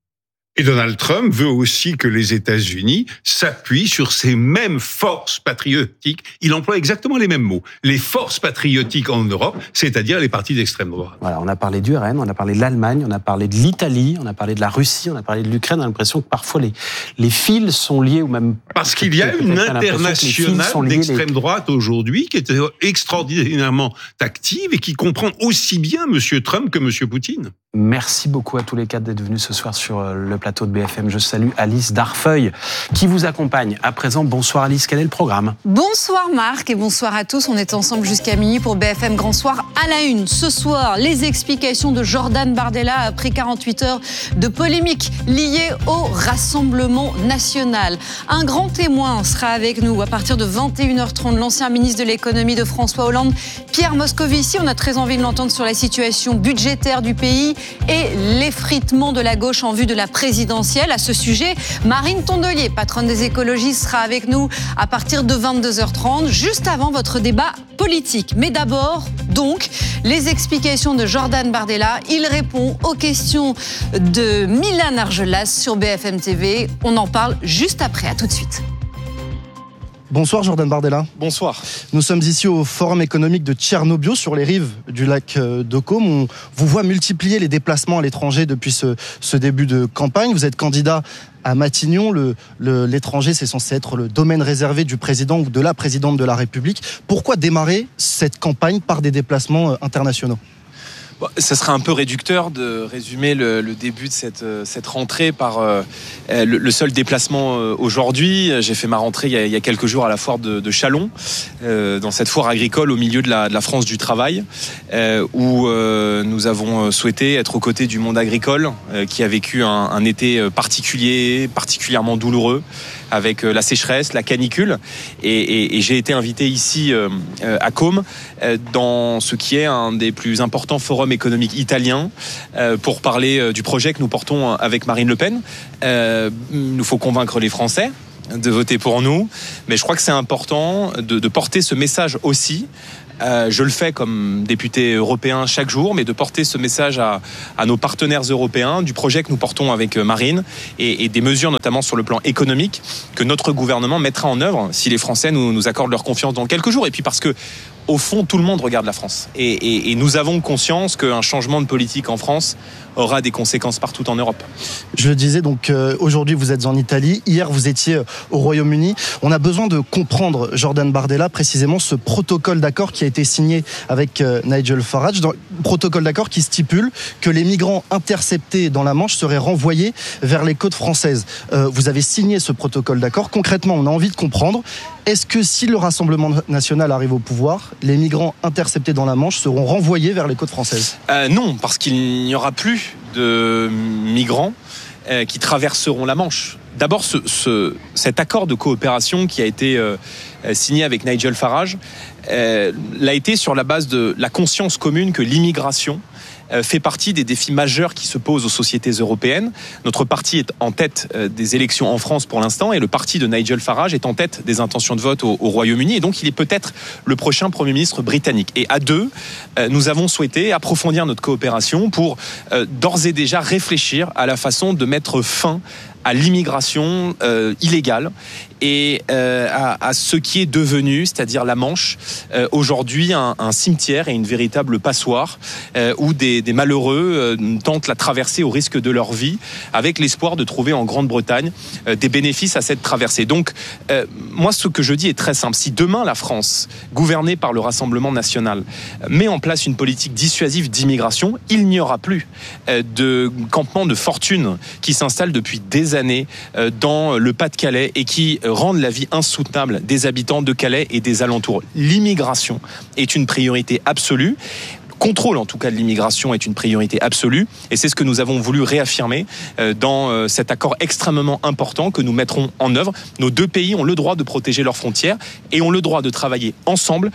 B: Et Donald Trump veut aussi que les États-Unis s'appuient sur ces mêmes forces patriotiques. Il emploie exactement les mêmes mots. Les forces patriotiques en Europe, c'est-à-dire les partis d'extrême droite.
A: Voilà, on a parlé du R N, on a parlé de l'Allemagne, on a parlé de l'Italie, on a parlé de la Russie, on a parlé de l'Ukraine. On a l'impression que parfois les, les fils sont liés ou même...
B: Parce qu'il y a une internationale d'extrême droite aujourd'hui qui est extraordinairement active et qui comprend aussi bien M. Trump que M. Poutine.
A: Merci beaucoup à tous les quatre d'être venus ce soir sur le plateau de B F M. Je salue Alice Darfeuille qui vous accompagne. À présent, bonsoir Alice, quel est le programme?
H: Bonsoir Marc et bonsoir à tous. On est ensemble jusqu'à minuit pour B F M Grand Soir à la une. Ce soir, les explications de Jordan Bardella après quarante-huit heures de polémique liée au Rassemblement national. Un grand témoin sera avec nous à partir de vingt et une heures trente. L'ancien ministre de l'économie de François Hollande, Pierre Moscovici. On a très envie de l'entendre sur la situation budgétaire du pays et l'effritement de la gauche en vue de la présidentielle. À ce sujet, Marine Tondelier, patronne des écologistes, sera avec nous à partir de vingt-deux heures trente, juste avant votre débat politique. Mais d'abord, donc, les explications de Jordan Bardella. Il répond aux questions de Milan Argelas sur B F M T V. On en parle juste après. À tout de suite.
I: Bonsoir Jordan Bardella.
J: Bonsoir.
I: Nous sommes ici au Forum économique de Tchernobyl, sur les rives du lac de Côme. On vous voit multiplier les déplacements à l'étranger depuis ce, ce début de campagne. Vous êtes candidat à Matignon. Le, le, l'étranger, c'est censé être le domaine réservé du président ou de la présidente de la République. Pourquoi démarrer cette campagne par des déplacements internationaux ?
J: Bon, ça serait un peu réducteur de résumer le, le début de cette, cette rentrée par euh, le, le seul déplacement euh, aujourd'hui. J'ai fait ma rentrée il y a, il y a quelques jours à la foire de, de Châlons, euh, dans cette foire agricole au milieu de la, de la France du travail, euh, où euh, nous avons souhaité être aux côtés du monde agricole, euh, qui a vécu un, un été particulier, particulièrement douloureux, avec la sécheresse, la canicule. Et, et, et j'ai été invité ici euh, à Côme, euh, dans ce qui est un des plus importants forums économiques italiens, euh, pour parler euh, du projet que nous portons avec Marine Le Pen. Euh, il nous faut convaincre les Français de voter pour nous, mais je crois que c'est important de, de porter ce message aussi. Euh, je le fais comme député européen chaque jour, mais de porter ce message à, à nos partenaires européens du projet que nous portons avec Marine et, et des mesures notamment sur le plan économique que notre gouvernement mettra en œuvre si les Français nous, nous accordent leur confiance dans quelques jours. Et puis parce que au fond, tout le monde regarde la France. Et, et, et nous avons conscience qu'un changement de politique en France aura des conséquences partout en Europe.
I: Je le disais, donc euh, aujourd'hui vous êtes en Italie, hier vous étiez au Royaume-Uni. On a besoin de comprendre, Jordan Bardella, précisément ce protocole d'accord qui a été signé avec euh, Nigel Farage, dans, protocole d'accord qui stipule que les migrants interceptés dans la Manche seraient renvoyés vers les côtes françaises. Euh, vous avez signé ce protocole d'accord. Concrètement, on a envie de comprendre, est-ce que si le Rassemblement national arrive au pouvoir, les migrants interceptés dans la Manche seront renvoyés vers les côtes françaises ?
J: euh, Non, parce qu'il n'y aura plus de migrants euh, qui traverseront la Manche. D'abord, ce, ce, cet accord de coopération qui a été euh, signé avec Nigel Farage euh, l'a été sur la base de la conscience commune que l'immigration fait partie des défis majeurs qui se posent aux sociétés européennes. Notre parti est en tête des élections en France pour l'instant et le parti de Nigel Farage est en tête des intentions de vote au, au Royaume-Uni et donc il est peut-être le prochain Premier ministre britannique. Et à deux, nous avons souhaité approfondir notre coopération pour d'ores et déjà réfléchir à la façon de mettre fin à l'immigration euh, illégale et euh, à, à ce qui est devenu, c'est-à-dire la Manche, euh, aujourd'hui un, un cimetière et une véritable passoire euh, où des, des malheureux euh, tentent la traversée au risque de leur vie avec l'espoir de trouver en Grande-Bretagne euh, des bénéfices à cette traversée. Donc, euh, moi, ce que je dis est très simple. Si demain la France, gouvernée par le Rassemblement national, met en place une politique dissuasive d'immigration, il n'y aura plus euh, de campements de fortune qui s'installent depuis des années dans le Pas-de-Calais et qui rendent la vie insoutenable des habitants de Calais et des alentours. L'immigration est une priorité absolue. Contrôle en tout cas de l'immigration est une priorité absolue et c'est ce que nous avons voulu réaffirmer dans cet accord extrêmement important que nous mettrons en œuvre. Nos deux pays ont le droit de protéger leurs frontières et ont le droit de travailler ensemble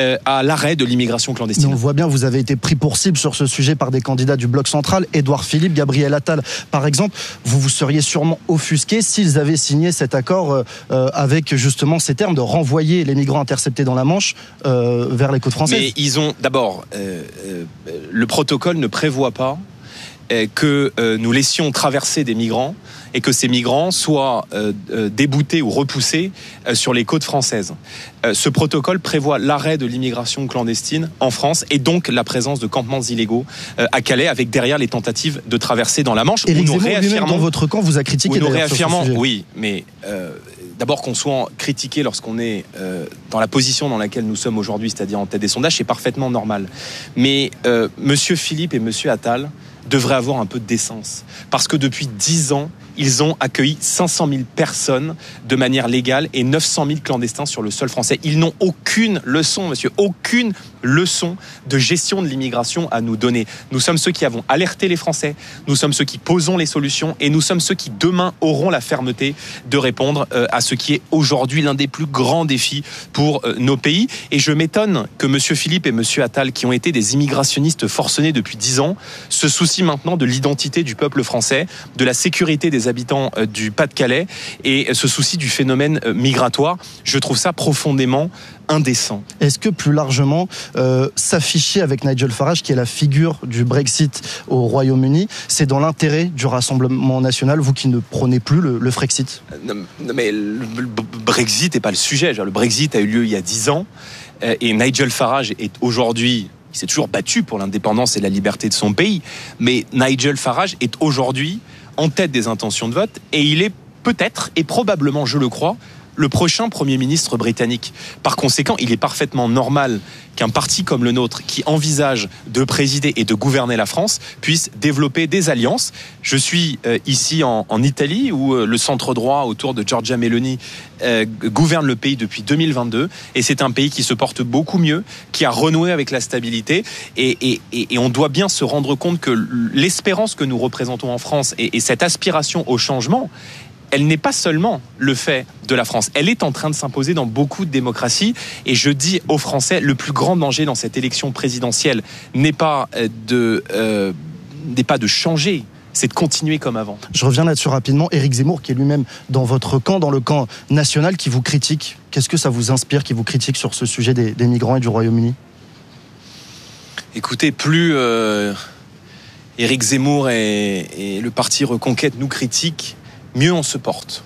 J: à l'arrêt de l'immigration clandestine.
I: Mais on voit bien, vous avez été pris pour cible sur ce sujet par des candidats du Bloc central, Édouard Philippe, Gabriel Attal par exemple. Vous vous seriez sûrement offusqué s'ils avaient signé cet accord euh, avec justement ces termes de renvoyer les migrants interceptés dans la Manche euh, vers les côtes françaises.
J: Mais ils ont d'abord... Euh, Euh, le protocole ne prévoit pas euh, que euh, nous laissions traverser des migrants et que ces migrants soient euh, euh, déboutés ou repoussés euh, sur les côtes françaises. Euh, ce protocole prévoit l'arrêt de l'immigration clandestine en France et donc la présence de campements illégaux euh, à Calais avec derrière les tentatives de traverser dans la Manche.
I: Éric Zemmour lui-même dans votre camp vous a critiqué
J: nous
I: d'ailleurs sur ce sujet.
J: Oui, mais euh, d'abord qu'on soit critiqué lorsqu'on est euh, dans la position dans laquelle nous sommes aujourd'hui, c'est-à-dire en tête des sondages, c'est parfaitement normal. Mais euh, Monsieur Philippe et Monsieur Attal devraient avoir un peu de décence. Parce que depuis dix ans, ils ont accueilli cinq cent mille personnes de manière légale et neuf cent mille clandestins sur le sol français. Ils n'ont aucune leçon, monsieur, aucune leçon de gestion de l'immigration à nous donner. Nous sommes ceux qui avons alerté les Français, nous sommes ceux qui posons les solutions et nous sommes ceux qui demain auront la fermeté de répondre à ce qui est aujourd'hui l'un des plus grands défis pour nos pays. Et je m'étonne que monsieur Philippe et monsieur Attal, qui ont été des immigrationnistes forcenés depuis dix ans, se soucient maintenant de l'identité du peuple français, de la sécurité des habitants du Pas-de-Calais et se soucient du phénomène migratoire. Je trouve ça profondément indécent.
I: Est-ce que plus largement, euh, s'afficher avec Nigel Farage, qui est la figure du Brexit au Royaume-Uni, c'est dans l'intérêt du Rassemblement national, vous qui ne prônez plus le, le Frexit ?
J: Non, mais le Brexit n'est pas le sujet. Le Brexit a eu lieu il y a dix ans et Nigel Farage est aujourd'hui... Il s'est toujours battu pour l'indépendance et la liberté de son pays. Mais Nigel Farage est aujourd'hui en tête des intentions de vote et il est peut-être et probablement, je le crois, le prochain Premier ministre britannique. Par conséquent, il est parfaitement normal qu'un parti comme le nôtre, qui envisage de présider et de gouverner la France, puisse développer des alliances. Je suis euh, ici en, en Italie, où euh, le centre droit autour de Giorgia Meloni euh, gouverne le pays depuis deux mille vingt-deux, et c'est un pays qui se porte beaucoup mieux, qui a renoué avec la stabilité, et, et, et, et on doit bien se rendre compte que l'espérance que nous représentons en France et, et cette aspiration au changement, elle n'est pas seulement le fait de la France. Elle est en train de s'imposer dans beaucoup de démocraties. Et je dis aux Français, le plus grand danger dans cette élection présidentielle n'est pas de, euh, n'est pas de changer, c'est de continuer comme avant.
I: Je reviens là-dessus rapidement. Éric Zemmour, qui est lui-même dans votre camp, dans le camp national, qui vous critique. Qu'est-ce que ça vous inspire, qui vous critique sur ce sujet des, des migrants et du Royaume-Uni ?
J: Écoutez, plus euh, Éric Zemmour et, et le parti Reconquête nous critiquent, mieux on se porte.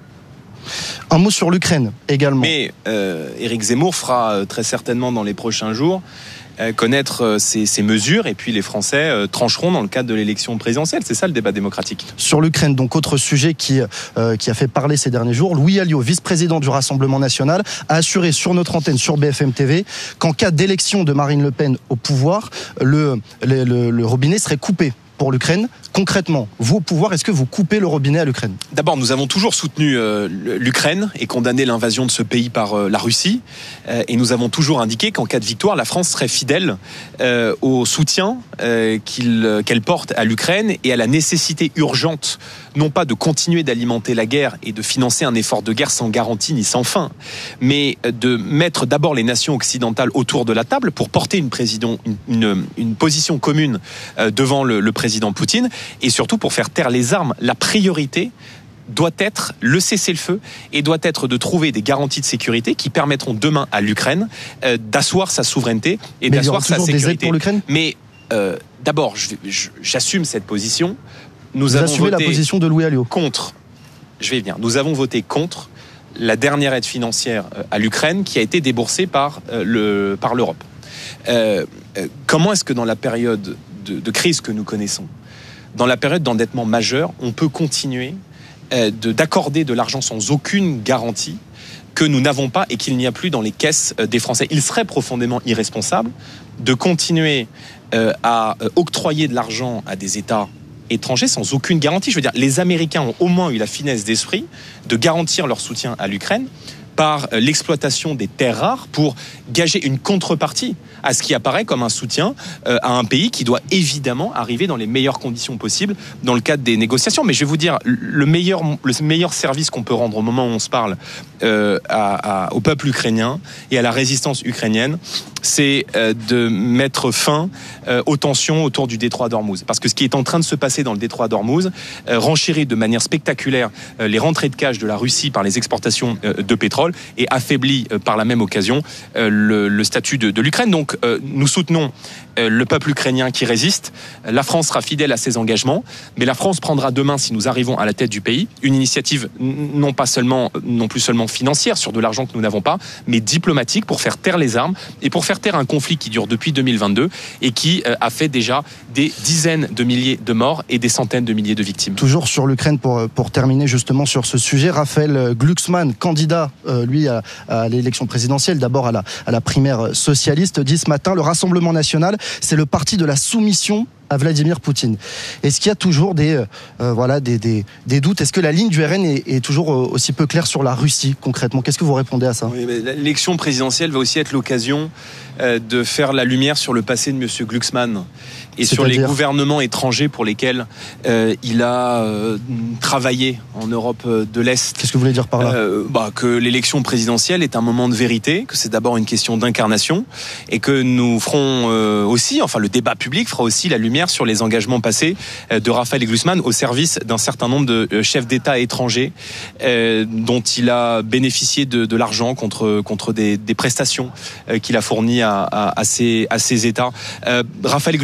I: Un mot sur l'Ukraine également.
J: Mais euh, Éric Zemmour fera euh, très certainement dans les prochains jours euh, connaître euh, ses, ses mesures, et puis les Français euh, trancheront dans le cadre de l'élection présidentielle. C'est ça le débat démocratique.
I: Sur l'Ukraine, donc autre sujet qui, euh, qui a fait parler ces derniers jours, Louis Alliot, vice-président du Rassemblement national, a assuré sur notre antenne, sur B F M T V, qu'en cas d'élection de Marine Le Pen au pouvoir, le, le, le, le robinet serait coupé pour l'Ukraine. Concrètement, vous au pouvoir, est-ce que vous coupez le robinet à l'Ukraine ?
J: D'abord, nous avons toujours soutenu euh, l'Ukraine et condamné l'invasion de ce pays par euh, la Russie. Euh, et nous avons toujours indiqué qu'en cas de victoire, la France serait fidèle euh, au soutien euh, qu'il, qu'elle porte à l'Ukraine et à la nécessité urgente, non pas de continuer d'alimenter la guerre et de financer un effort de guerre sans garantie ni sans fin, mais de mettre d'abord les nations occidentales autour de la table pour porter une, président, une, une, une position commune euh, devant le, le président Poutine, et surtout pour faire taire les armes. La priorité doit être le cessez-le-feu et doit être de trouver des garanties de sécurité qui permettront demain à l'Ukraine euh, d'asseoir sa souveraineté et
I: Mais
J: d'asseoir sa sécurité.
I: Des aides pour l'Ukraine ?
J: Mais euh, d'abord, je, je, j'assume cette position. Nous
I: Vous
J: avons
I: assumez
J: voté
I: la position de Louis Alliot
J: contre. Je vais y venir. Nous avons voté contre la dernière aide financière à l'Ukraine qui a été déboursée par euh, le par l'Europe. Euh, euh, comment est-ce que dans la période de, de crise que nous connaissons, dans la période d'endettement majeur, on peut continuer euh, de, d'accorder de l'argent sans aucune garantie que nous n'avons pas et qu'il n'y a plus dans les caisses euh, des Français ? Il serait profondément irresponsable de continuer euh, à euh, octroyer de l'argent à des États étrangers sans aucune garantie. Je veux dire, les Américains ont au moins eu la finesse d'esprit de garantir leur soutien à l'Ukraine par l'exploitation des terres rares pour gager une contrepartie à ce qui apparaît comme un soutien à un pays qui doit évidemment arriver dans les meilleures conditions possibles dans le cadre des négociations. Mais je vais vous dire, le meilleur, le meilleur service qu'on peut rendre au moment où on se parle euh, à, à, au peuple ukrainien et à la résistance ukrainienne, c'est euh, de mettre fin euh, aux tensions autour du détroit d'Ormuz. Parce que ce qui est en train de se passer dans le détroit d'Ormuz euh, renchérit de manière spectaculaire euh, les rentrées de cash de la Russie par les exportations euh, de pétrole et affaiblit euh, par la même occasion euh, le, le statut de, de l'Ukraine. Donc euh, nous soutenons euh, le peuple ukrainien qui résiste. La France sera fidèle à ses engagements, mais la France prendra demain, si nous arrivons à la tête du pays, une initiative non pas seulement, non plus seulement financière sur de l'argent que nous n'avons pas, mais diplomatique pour faire taire les armes et pour faire taire un conflit qui dure depuis deux mille vingt-deux et qui euh, a fait déjà des dizaines de milliers de morts et des centaines de milliers de victimes.
I: Toujours sur l'Ukraine, pour, pour terminer justement sur ce sujet, Raphaël Glucksmann, candidat euh, lui à, à l'élection présidentielle, d'abord à la, à la primaire socialiste, dit ce matin, le Rassemblement national, c'est le parti de la soumission à Vladimir Poutine. Est-ce qu'il y a toujours des, euh, voilà, des, des, des doutes ? Est-ce que la ligne du R N est, est toujours aussi peu claire sur la Russie, concrètement ? Qu'est-ce que vous répondez à ça ?
J: Oui, mais l'élection présidentielle va aussi être l'occasion euh, de faire la lumière sur le passé de M. Glucksmann et sur les gouvernements étrangers pour lesquels euh, il a euh, travaillé en Europe de l'Est.
I: Qu'est-ce que vous voulez dire par là ?
J: euh, bah, Que l'élection présidentielle est un moment de vérité, que c'est d'abord une question d'incarnation et que nous ferons euh, aussi, enfin le débat public fera aussi la lumière sur les engagements passés de Raphaël Glucksmann au service d'un certain nombre de chefs d'État étrangers euh, dont il a bénéficié de, de l'argent contre, contre des, des prestations euh, qu'il a fournies à, à, à, ces, à ces États. Euh, Raphaël Glucksmann a le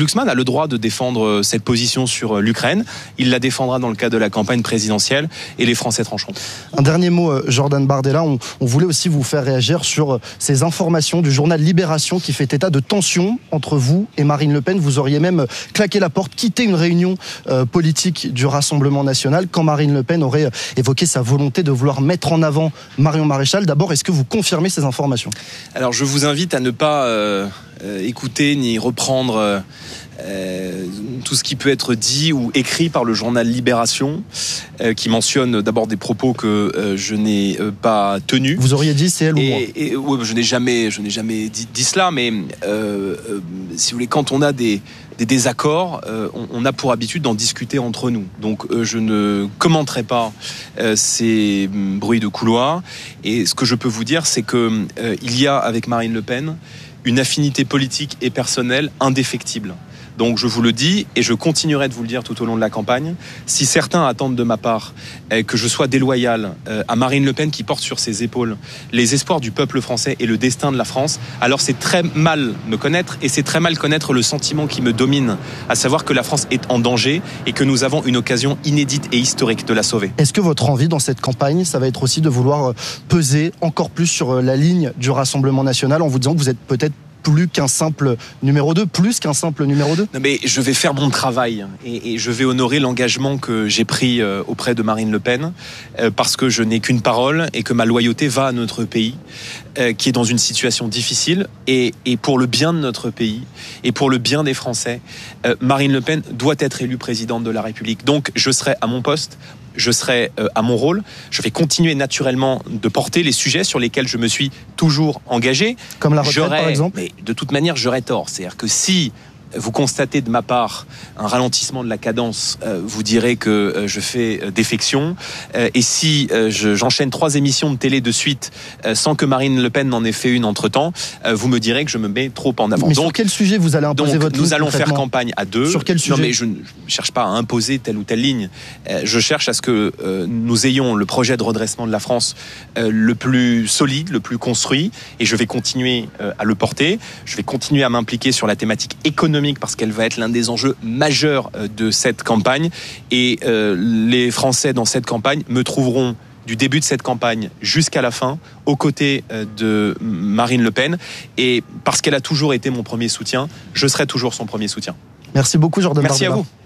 J: droit de défendre cette position sur l'Ukraine. Il la défendra dans le cadre de la campagne présidentielle et les Français trancheront.
I: Un dernier mot, Jordan Bardella. On, on voulait aussi vous faire réagir sur ces informations du journal Libération qui fait état de tensions entre vous et Marine Le Pen. Vous auriez même claqué la porte, quitté une réunion euh, politique du Rassemblement national quand Marine Le Pen aurait évoqué sa volonté de vouloir mettre en avant Marion Maréchal. D'abord, est-ce que vous confirmez ces informations ?
J: Alors, je vous invite à ne pas euh, euh, écouter ni reprendre euh, euh, tout ce qui peut être dit ou écrit par le journal Libération, euh, qui mentionne d'abord des propos que euh, je n'ai euh, pas tenus.
I: Vous auriez dit c'est elle
J: et,
I: ou moi
J: et, ouais, Je n'ai jamais, je n'ai jamais dit, dit cela, mais euh, euh, si vous voulez, quand on a des des désaccords, euh, on, on a pour habitude d'en discuter entre nous. Donc euh, je ne commenterai pas euh, ces bruits de couloir. Et ce que je peux vous dire, c'est que euh, il y a avec Marine Le Pen une affinité politique et personnelle indéfectible. Donc je vous le dis et je continuerai de vous le dire tout au long de la campagne. Si certains attendent de ma part euh, que je sois déloyal euh, à Marine Le Pen qui porte sur ses épaules les espoirs du peuple français et le destin de la France, alors c'est très mal me connaître et c'est très mal connaître le sentiment qui me domine, à savoir que la France est en danger et que nous avons une occasion inédite et historique de la sauver.
I: Est-ce que votre envie dans cette campagne, ça va être aussi de vouloir peser encore plus sur la ligne du Rassemblement national en vous disant que vous êtes peut-être plus qu'un simple numéro deux, plus qu'un simple numéro deux ?
J: Non mais je vais faire mon travail et, et je vais honorer l'engagement que j'ai pris euh, auprès de Marine Le Pen euh, parce que je n'ai qu'une parole et que ma loyauté va à notre pays euh, qui est dans une situation difficile et, et pour le bien de notre pays et pour le bien des Français, euh, Marine Le Pen doit être élue présidente de la République. Donc je serai à mon poste, je serai euh, à mon rôle. Je vais continuer naturellement de porter les sujets sur lesquels je me suis toujours engagé.
I: Comme la retraite,
J: j'aurais,
I: par exemple ?
J: Mais de toute manière, j'aurais tort. C'est-à-dire que si vous constatez de ma part un ralentissement de la cadence, euh, vous direz que euh, je fais euh, défection. Euh, et si euh, je, j'enchaîne trois émissions de télé de suite euh, sans que Marine Le Pen n'en ait fait une entre-temps, euh, vous me direz que je me mets trop en avant.
I: Mais
J: donc,
I: sur quel sujet vous allez imposer
J: donc,
I: votre
J: nous
I: ligne
J: allons faire campagne à deux.
I: Sur quel sujet ?
J: Non, mais je ne cherche pas à imposer telle ou telle ligne. Euh, je cherche à ce que euh, nous ayons le projet de redressement de la France euh, le plus solide, le plus construit, et je vais continuer euh, à le porter. Je vais continuer à m'impliquer sur la thématique économique parce qu'elle va être l'un des enjeux majeurs de cette campagne. Et euh, les Français dans cette campagne me trouveront du début de cette campagne jusqu'à la fin, aux côtés de Marine Le Pen. Et parce qu'elle a toujours été mon premier soutien, je serai toujours son premier soutien.
I: Merci beaucoup, Jordan
J: Merci
I: Bardella.
J: à vous.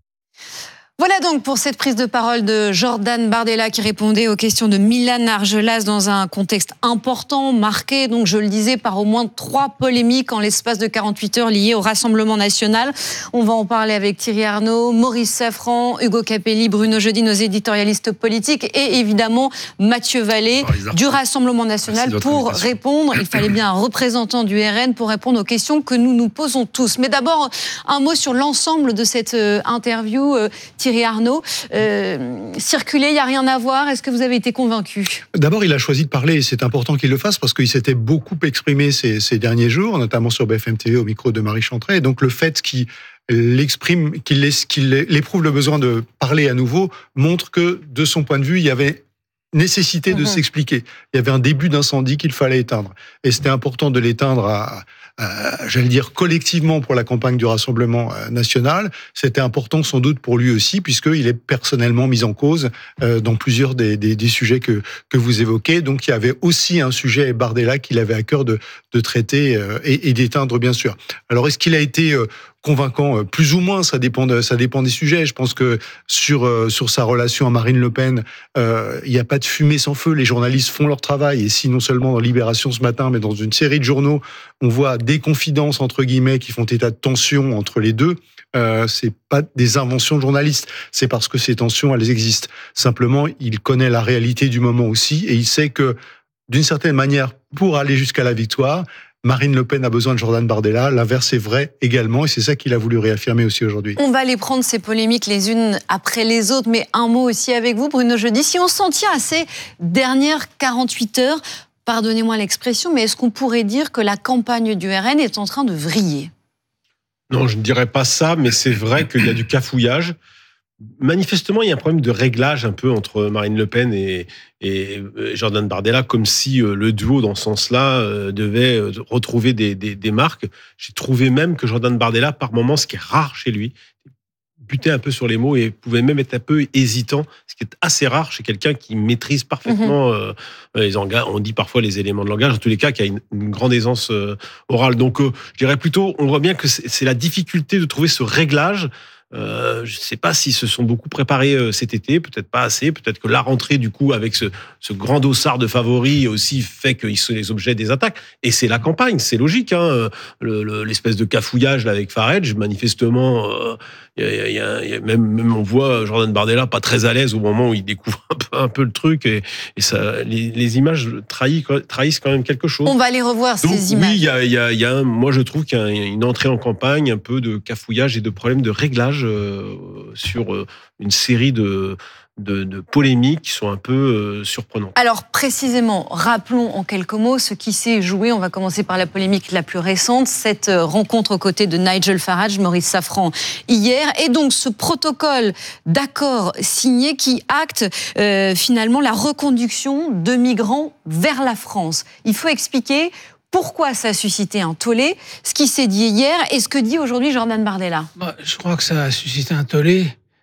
H: Voilà donc pour cette prise de parole de Jordan Bardella qui répondait aux questions de Milan Argelas dans un contexte important, marqué, donc je le disais, par au moins trois polémiques en l'espace de quarante-huit heures liées au Rassemblement national. On va en parler avec Thierry Arnaud, Maurice Safran, Hugo Capelli, Bruno Jeudi, nos éditorialistes politiques, et évidemment Mathieu Vallée du Rassemblement national pour répondre. Il fallait bien un représentant du R N pour répondre aux questions que nous nous posons tous. Mais d'abord, un mot sur l'ensemble de cette interview, Thierry Thierry Arnaud. Euh, circuler, il n'y a rien à voir. Est-ce que vous avez été convaincu ?
C: D'abord, il a choisi de parler et c'est important qu'il le fasse parce qu'il s'était beaucoup exprimé ces, ces derniers jours, notamment sur B F M T V au micro de Marie Chantret. Et donc, le fait qu'il l'exprime, qu'il, qu'il éprouve le besoin de parler à nouveau montre que, de son point de vue, il y avait nécessité de mmh. s'expliquer. Il y avait un début d'incendie qu'il fallait éteindre. Et c'était important de l'éteindre à... Euh, j'allais dire collectivement pour la campagne du Rassemblement national. C'était important sans doute pour lui aussi, puisqu'il est personnellement mis en cause euh, dans plusieurs des, des, des sujets que, que vous évoquez. Donc il y avait aussi un sujet Bardella qu'il avait à cœur de, de traiter euh, et, et d'éteindre, bien sûr. Alors est-ce qu'il a été euh, convaincant, plus ou moins, ça dépend, de, ça dépend des sujets. Je pense que sur, euh, sur sa relation à Marine Le Pen, euh, il n'y a pas de fumée sans feu. Les journalistes font leur travail. Et si non seulement dans Libération ce matin, mais dans une série de journaux, on voit des confidences, entre guillemets, qui font état de tensions entre les deux, euh, c'est pas des inventions de journalistes. C'est parce que ces tensions, elles existent. Simplement, il connaît la réalité du moment aussi et il sait que, d'une certaine manière, pour aller jusqu'à la victoire, Marine Le Pen a besoin de Jordan Bardella, l'inverse est vrai également, et c'est ça qu'il a voulu réaffirmer aussi aujourd'hui.
H: On va les prendre ces polémiques les unes après les autres, mais un mot aussi avec vous, Bruno Jeudi. Si on s'en tient à ces dernières quarante-huit heures, pardonnez-moi l'expression, mais est-ce qu'on pourrait dire que la campagne du R N est en train de vriller ?
K: Non, je ne dirais pas ça, mais c'est vrai qu'il y a du cafouillage. manifestement, il y a un problème de réglage un peu entre Marine Le Pen et, et Jordan Bardella, comme si le duo, dans ce sens-là, devait retrouver des, des, des marques. J'ai trouvé même que Jordan Bardella, par moments, ce qui est rare chez lui, butait un peu sur les mots et pouvait même être un peu hésitant, ce qui est assez rare chez quelqu'un qui maîtrise parfaitement mmh. euh, les engages. On dit parfois les éléments de langage, en tous les cas, qui a une, une grande aisance euh, orale. Donc, euh, je dirais plutôt, on voit bien que c'est, c'est la difficulté de trouver ce réglage. Euh, je ne sais pas s'ils se sont beaucoup préparés euh, cet été, peut-être pas assez, peut-être que la rentrée, du coup, avec ce, ce grand dossard de favoris aussi fait qu'ils sont les objets des attaques. Et c'est la campagne, c'est logique. Hein, le, le, l'espèce de cafouillage là, avec Farage, manifestement, euh, y a, y a, y a même, même on voit Jordan Bardella pas très à l'aise au moment où il découvre un peu, un peu le truc. Et, et ça, les, les images trahissent, trahissent quand même quelque chose.
H: On va aller revoir
K: Donc,
H: ces images.
K: Oui, y a, y a, y a un, moi je trouve qu'il y a une entrée en campagne, un peu de cafouillage et de problèmes de réglage Euh, sur euh, une série de, de, de polémiques qui sont un peu euh, surprenantes.
H: Alors précisément, rappelons en quelques mots ce qui s'est joué. On va commencer par la polémique la plus récente, cette rencontre aux côtés de Nigel Farage, Maurice Safran, hier. Et donc ce protocole d'accord signé qui acte euh, finalement la reconduction de migrants vers la France. Il faut expliquer pourquoi ça a suscité un tollé, ce qui s'est dit hier et ce que dit aujourd'hui Jordan Bardella.
L: Bah, je crois que ça a suscité un tollé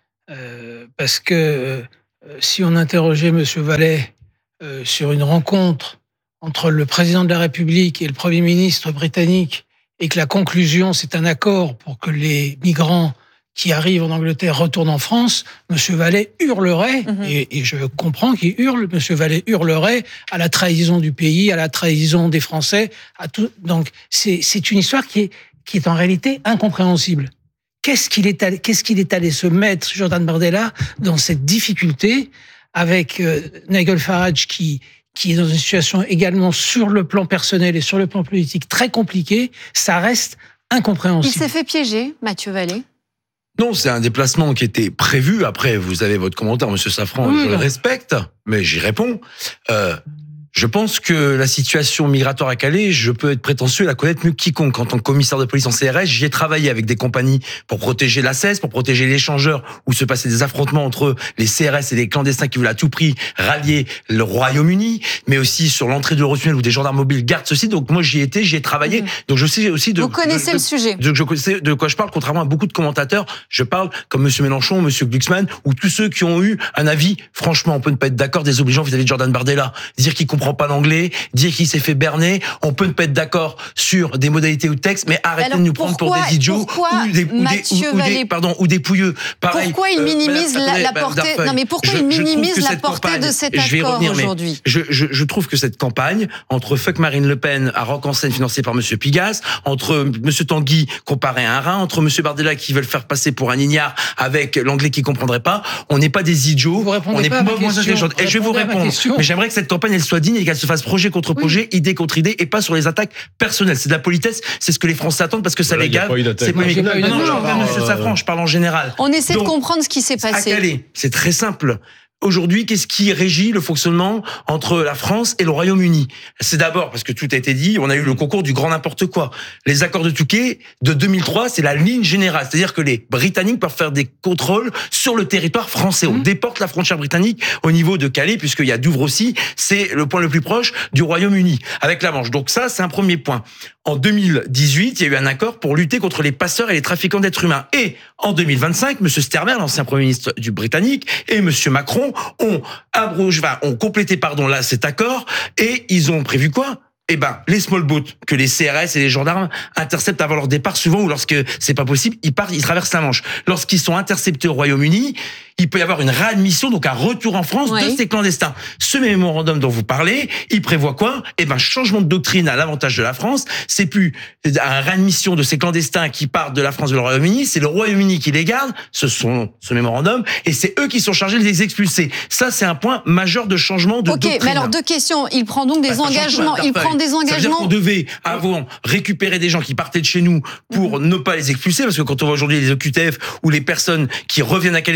L: euh, parce que euh, si on interrogeait M. Vallet euh, sur une rencontre entre le président de la République et le Premier ministre britannique et que la conclusion c'est un accord pour que les migrants qui arrivent en Angleterre retournent en France, M. Vallet hurlerait, mmh. et, et je comprends qu'il hurle, M. Vallet hurlerait à la trahison du pays, à la trahison des Français, à tout. Donc c'est, c'est une histoire qui est, qui est en réalité incompréhensible. Qu'est-ce qu'il est allé, qu'est-ce qu'il est allé se mettre, Jordan Bardella, dans cette difficulté avec euh, Nigel Farage qui qui est dans une situation également sur le plan personnel et sur le plan politique très compliquée, ça reste incompréhensible.
H: Il s'est fait piéger, Mathieu Vallée.
M: Non, c'est un déplacement qui était prévu. Après, vous avez votre commentaire, Monsieur Safran, oui, je le respecte, mais j'y réponds. Euh, je pense que la situation migratoire à Calais, je peux être prétentieux et la connaître mieux que quiconque. En tant que commissaire de police en C R S, j'y ai travaillé avec des compagnies pour protéger l'A C E S, pour protéger l'échangeur, où se passaient des affrontements entre les C R S et les clandestins qui voulaient à tout prix rallier le Royaume-Uni, mais aussi sur l'entrée de l'Eurotunnel où des gendarmes mobiles gardent ceci. Donc moi, j'y étais, j'y ai travaillé. Mmh. Donc je sais aussi de...
H: Vous connaissez
M: de, de,
H: le sujet.
M: De, je sais de quoi je parle, contrairement à beaucoup de commentateurs. Je parle comme Monsieur Mélenchon, Monsieur Glucksmann, ou tous ceux qui ont eu un avis, franchement, on peut ne pas être d'accord, désobligeant vis-à-vis de Jordan Bardella. Dire qu'il comprend pas l'anglais, dire qu'il s'est fait berner, on peut ne pas être d'accord sur des modalités ou de texte, mais arrêtez
H: alors,
M: de nous
H: pourquoi,
M: prendre pour des idiots
H: ou
M: des, ou des, ou, ou des, pardon, ou des pouilleux. Pareil,
H: pourquoi il minimise euh, la, la portée Non, mais pourquoi je, il minimise la portée campagne, de cet accord aujourd'hui
M: je, je, je trouve que cette campagne entre fuck Marine Le Pen à Rock en Seine financé par Monsieur Pigasse, entre Monsieur Tanguy comparé à un rat, entre Monsieur Bardella qui veut le faire passer pour un ignare avec l'anglais qui comprendrait pas, on n'est pas des idiots, on est pas moins intelligents. Et je vais vous répondre, mais j'aimerais que cette campagne elle soit digne et qu'elle se fasse projet contre projet, oui. idée contre idée, et pas sur les attaques personnelles. C'est de la politesse, c'est ce que les Français attendent parce que ça voilà, les gave. C'est pas une non, non, non, non, Monsieur Safran, je parle en général.
H: On essaie
M: Donc,
H: de comprendre ce qui s'est passé.
M: À Calais, c'est très simple. Aujourd'hui, qu'est-ce qui régit le fonctionnement entre la France et le Royaume-Uni ? C'est d'abord, parce que tout a été dit, on a eu le concours du grand n'importe quoi. Les accords de Touquet de deux mille trois, c'est la ligne générale. C'est-à-dire que les Britanniques peuvent faire des contrôles sur le territoire français. On mmh. déporte la frontière britannique au niveau de Calais, puisqu'il y a Douvres aussi. C'est le point le plus proche du Royaume-Uni, avec la Manche. Donc ça, c'est un premier point. En deux mille dix-huit, il y a eu un accord pour lutter contre les passeurs et les trafiquants d'êtres humains. Et en deux mille vingt-cinq, M. Starmer, l'ancien Premier ministre du Britannique, et M. Macron ont abrogé, enfin, ont complété, pardon, là, cet accord, et ils ont prévu quoi ? Eh ben, les small boats que les C R S et les gendarmes interceptent avant leur départ, souvent, ou lorsque c'est pas possible, ils partent, ils traversent la Manche. Lorsqu'ils sont interceptés au Royaume-Uni, il peut y avoir une réadmission, donc un retour en France oui. de ces clandestins. Ce mémorandum dont vous parlez, il prévoit quoi ? Eh ben, changement de doctrine à l'avantage de la France. C'est plus une réadmission de ces clandestins qui partent de la France vers le Royaume-Uni. C'est le Royaume-Uni qui les garde. Ce sont ce mémorandum, et c'est eux qui sont chargés de les expulser. Ça, c'est un point majeur de changement de
H: okay,
M: doctrine.
H: Ok, mais alors deux questions. Il prend donc des bah, engagements. Il prend des engagements. Ça veut dire qu'on
M: devait avant récupérer des gens qui partaient de chez nous pour mmh. ne pas les expulser, parce que quand on voit aujourd'hui les O Q T F ou les personnes qui reviennent à Calais, je peux vous assurer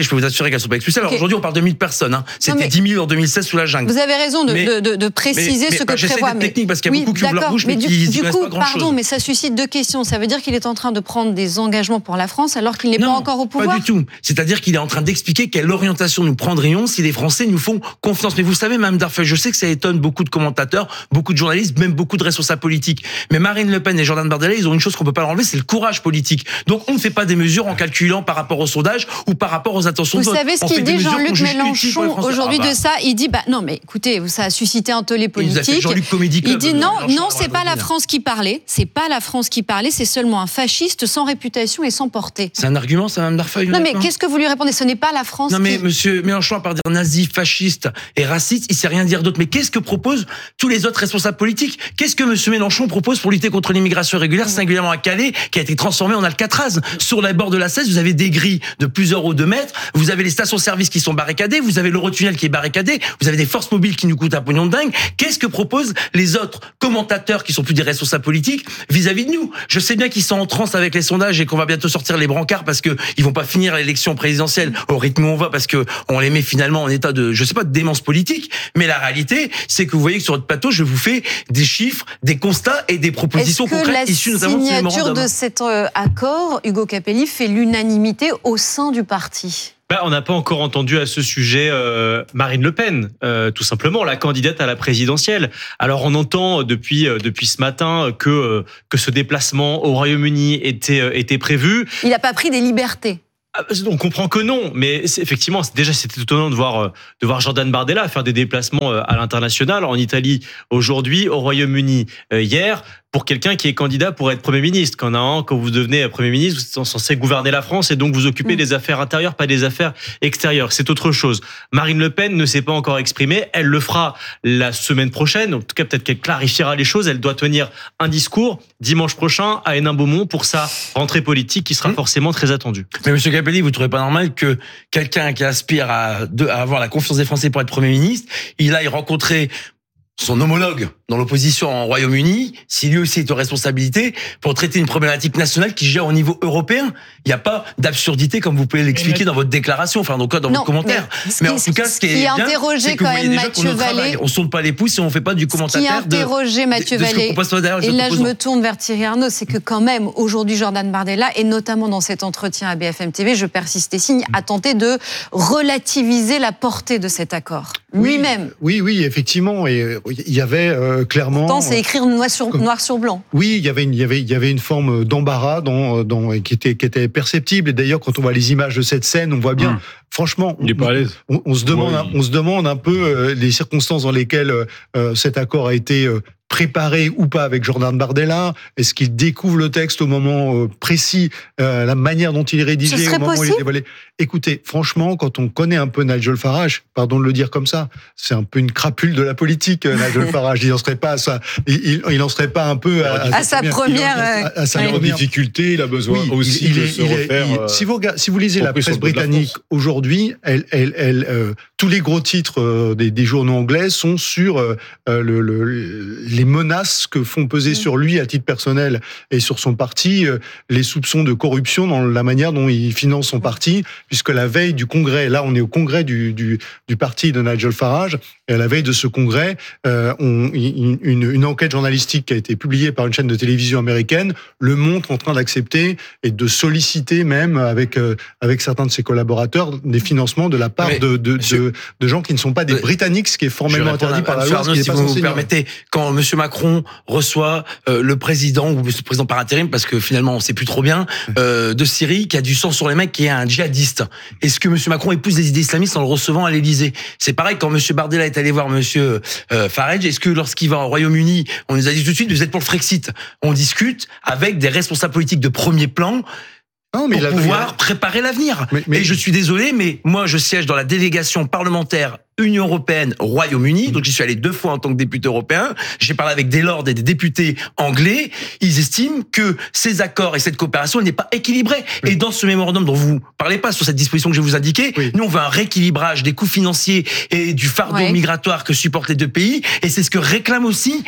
M: qu'elles ne sont pas expulsées. Alors
H: Okay.
M: aujourd'hui, on parle de mille personnes. Hein. C'était
H: mais...
M: dix mille en deux mille seize sous la jungle.
H: Vous avez raison de,
M: mais,
H: de, de, de préciser
M: mais, mais,
H: ce que
M: bah,
H: prévoit.
M: Mais technique parce qu'il y a
H: oui,
M: beaucoup qui ouvrent leur bouche, mais,
H: mais
M: qui
H: du, du coup,
M: pas grand-chose.
H: pardon, mais ça suscite deux questions. Ça veut dire qu'il est en train de prendre des engagements pour la France alors qu'il n'est pas encore au pouvoir?
M: Pas du tout. C'est-à-dire qu'il est en train d'expliquer quelle orientation nous prendrions si les Français nous font confiance. Mais vous savez, Mme Darfel, je sais que ça étonne beaucoup de commentateurs, beaucoup de journalistes, même beaucoup de responsables politiques. Mais Marine Le Pen et Jordan Bardella, ils ont une chose qu'on peut pas leur enlever, c'est le courage politique. Donc on ne fait pas des mesures en calculant par rapport au sondage ou par rapport aux intentions
H: vous
M: de vote.
H: Vous savez ce
M: on
H: qu'il dit Jean-Luc Mélenchon aujourd'hui
M: ah bah.
H: de ça? Il dit bah non mais écoutez, ça a suscité un tollé politique. Il,
M: Jean-Luc Comédie Club,
H: il dit non,
M: Mélenchon,
H: non, c'est pas la France qui parlait, c'est pas la France qui parlait, c'est seulement un fasciste sans réputation et sans portée.
M: C'est un argument, ça, Mme Darfeuille?
H: Non mais qu'est-ce que vous lui répondez? Ce n'est pas la France.
M: Non mais
H: qui...
M: Monsieur Mélenchon, à part dire nazi, fasciste et raciste, il sait rien dire d'autre. Mais qu'est-ce que proposent tous les autres responsables politiques? Qu'est-ce que Monsieur Mélenchon propose pour lutter contre l'immigration irrégulière, singulièrement à Calais, qui a été transformé en Alcatraz? Sur les bords de la Cèze, vous avez des grilles de plusieurs hauts de mètres, vous avez les stations-service qui sont barricadées, vous avez l'Eurotunnel qui est barricadé, vous avez des forces mobiles qui nous coûtent un pognon de dingue. Qu'est-ce que proposent les autres commentateurs qui sont plus des responsables politiques vis-à-vis de nous? Je sais bien qu'ils sont en transe avec les sondages et qu'on va bientôt sortir les brancards parce que ils vont pas finir l'élection présidentielle au rythme où on va parce que on les met finalement en état de, je sais pas, de démence politique. Mais la réalité, c'est que vous voyez que sur votre plateau, je vous fais des chiffres, des constats et des propositions concrètes issues notamment de ce mémorandum.
H: Est-ce que la signature de cet euh, accord, Hugo Capelli, fait l'unanimité au sein du parti?
N: Bah, on n'a pas encore entendu à ce sujet euh, Marine Le Pen, euh, tout simplement, la candidate à la présidentielle. Alors on entend depuis euh, depuis ce matin que euh, que ce déplacement au Royaume-Uni était euh, était prévu.
H: Il n'a pas pris des libertés.
N: On comprend que non, mais c'est, effectivement, c'est, déjà c'était étonnant de voir de voir Jordan Bardella faire des déplacements à l'international, en Italie aujourd'hui, au Royaume-Uni hier, pour quelqu'un qui est candidat pour être Premier ministre. Quand, un, quand vous devenez Premier ministre, vous êtes censé gouverner la France et donc vous occupez mmh. des affaires intérieures, pas des affaires extérieures. C'est autre chose. Marine Le Pen ne s'est pas encore exprimée. Elle le fera la semaine prochaine. En tout cas, peut-être qu'elle clarifiera les choses. Elle doit tenir un discours dimanche prochain à Hénin-Beaumont pour sa rentrée politique qui sera mmh. forcément très attendue.
M: Mais Monsieur Capelli, vous trouvez pas normal que quelqu'un qui aspire à, de, à avoir la confiance des Français pour être Premier ministre, il aille rencontrer son homologue dans l'opposition en Royaume-Uni, si lui aussi est aux responsabilités, pour traiter une problématique nationale qui gère au niveau européen? Il n'y a pas d'absurdité comme vous pouvez l'expliquer dans votre déclaration, enfin donc dans non, votre commentaire. Mais, mais en tout cas, ce qui est, qui est bien, c'est que vous voyez déjà qu'on travaille. On ne saute pas les pouces et on ne fait pas du commentaire.
H: Ce qui a interrogé Mathieu Vallée, et là je me tourne vers Thierry Arnaud, c'est que quand même, aujourd'hui, Jordan Bardella, et notamment dans cet entretien à B F M T V, je persiste et signe, a tenté de relativiser la portée de cet accord. Lui-même.
C: Oui, oui, effectivement. Et il y avait euh, clairement.
H: Pourtant, c'est écrire noir sur, noir sur blanc.
C: Oui, il y avait une, il y avait, il y avait une forme d'embarras dans, dans, qui était, qui était perceptible. Et d'ailleurs, quand on voit les images de cette scène, on voit bien. Mmh. Franchement,
K: il est pas à l'aise.
C: On, on se demande, ouais, on se demande un peu euh, les circonstances dans lesquelles euh, cet accord a été euh, préparé ou pas avec Jordan Bardella. Est-ce qu'il découvre le texte au moment euh, précis, euh, la manière dont il est rédigé, au moment possible où il est dévoilé? Écoutez, franchement, quand on connaît un peu Nigel Farage, pardon de le dire comme ça, c'est un peu une crapule de la politique, Nigel Farage. Il n'en serait pas à ça. Il, il en serait pas un peu à,
H: à, à sa première,
C: à, à sa
K: première difficulté. Il a besoin oui, aussi il, il de est, se il refaire. Est, il, si vous regardez, si vous lisez la presse britannique aujourd'hui, elle, elle, elle, euh, tous les gros titres euh, des, des journaux anglais sont sur euh, le, le, les menaces que font peser mmh. sur lui à titre personnel et sur son parti, euh, les soupçons de corruption dans la manière dont il finance son parti. Puisque la veille du congrès, là on est au congrès du, du, du parti de Nigel Farage, et à la veille de ce congrès, euh, on, une, une enquête journalistique qui a été publiée par une chaîne de télévision américaine le montre en train d'accepter et de solliciter même avec, euh, avec certains de ses collaborateurs des financements de la part Mais, de, de, de, de gens qui ne sont pas des Britanniques, ce qui est formellement interdit par la loi.
M: Arnaud, si vous me permettez, quand M. Macron reçoit euh, le président, ou le président par intérim, parce que finalement on ne sait plus trop bien, euh, de Syrie, qui a du sang sur les mecs, qui est un djihadiste. Est-ce que M. Macron épouse des idées islamistes en le recevant à l'Élysée? C'est pareil quand M. Bardella est allé voir M. Euh, Farage. Est-ce que lorsqu'il va au Royaume-Uni, on nous a dit tout de suite, vous êtes pour le Frexit? On discute avec des responsables politiques de premier plan. Non, mais pour pouvoir a... préparer l'avenir. Mais, mais... Et je suis désolé, mais moi je siège dans la délégation parlementaire Union européenne, Royaume-Uni, donc j'y suis allé deux fois en tant que député européen. J'ai parlé avec des lords et des députés anglais. Ils estiment que ces accords et cette coopération n'est pas équilibrée. Oui. Et dans ce mémorandum dont vous parlez pas, sur cette disposition que je vais vous indiquer, oui. nous on veut un rééquilibrage des coûts financiers et du fardeau oui. migratoire que supportent les deux pays. Et c'est ce que réclame aussi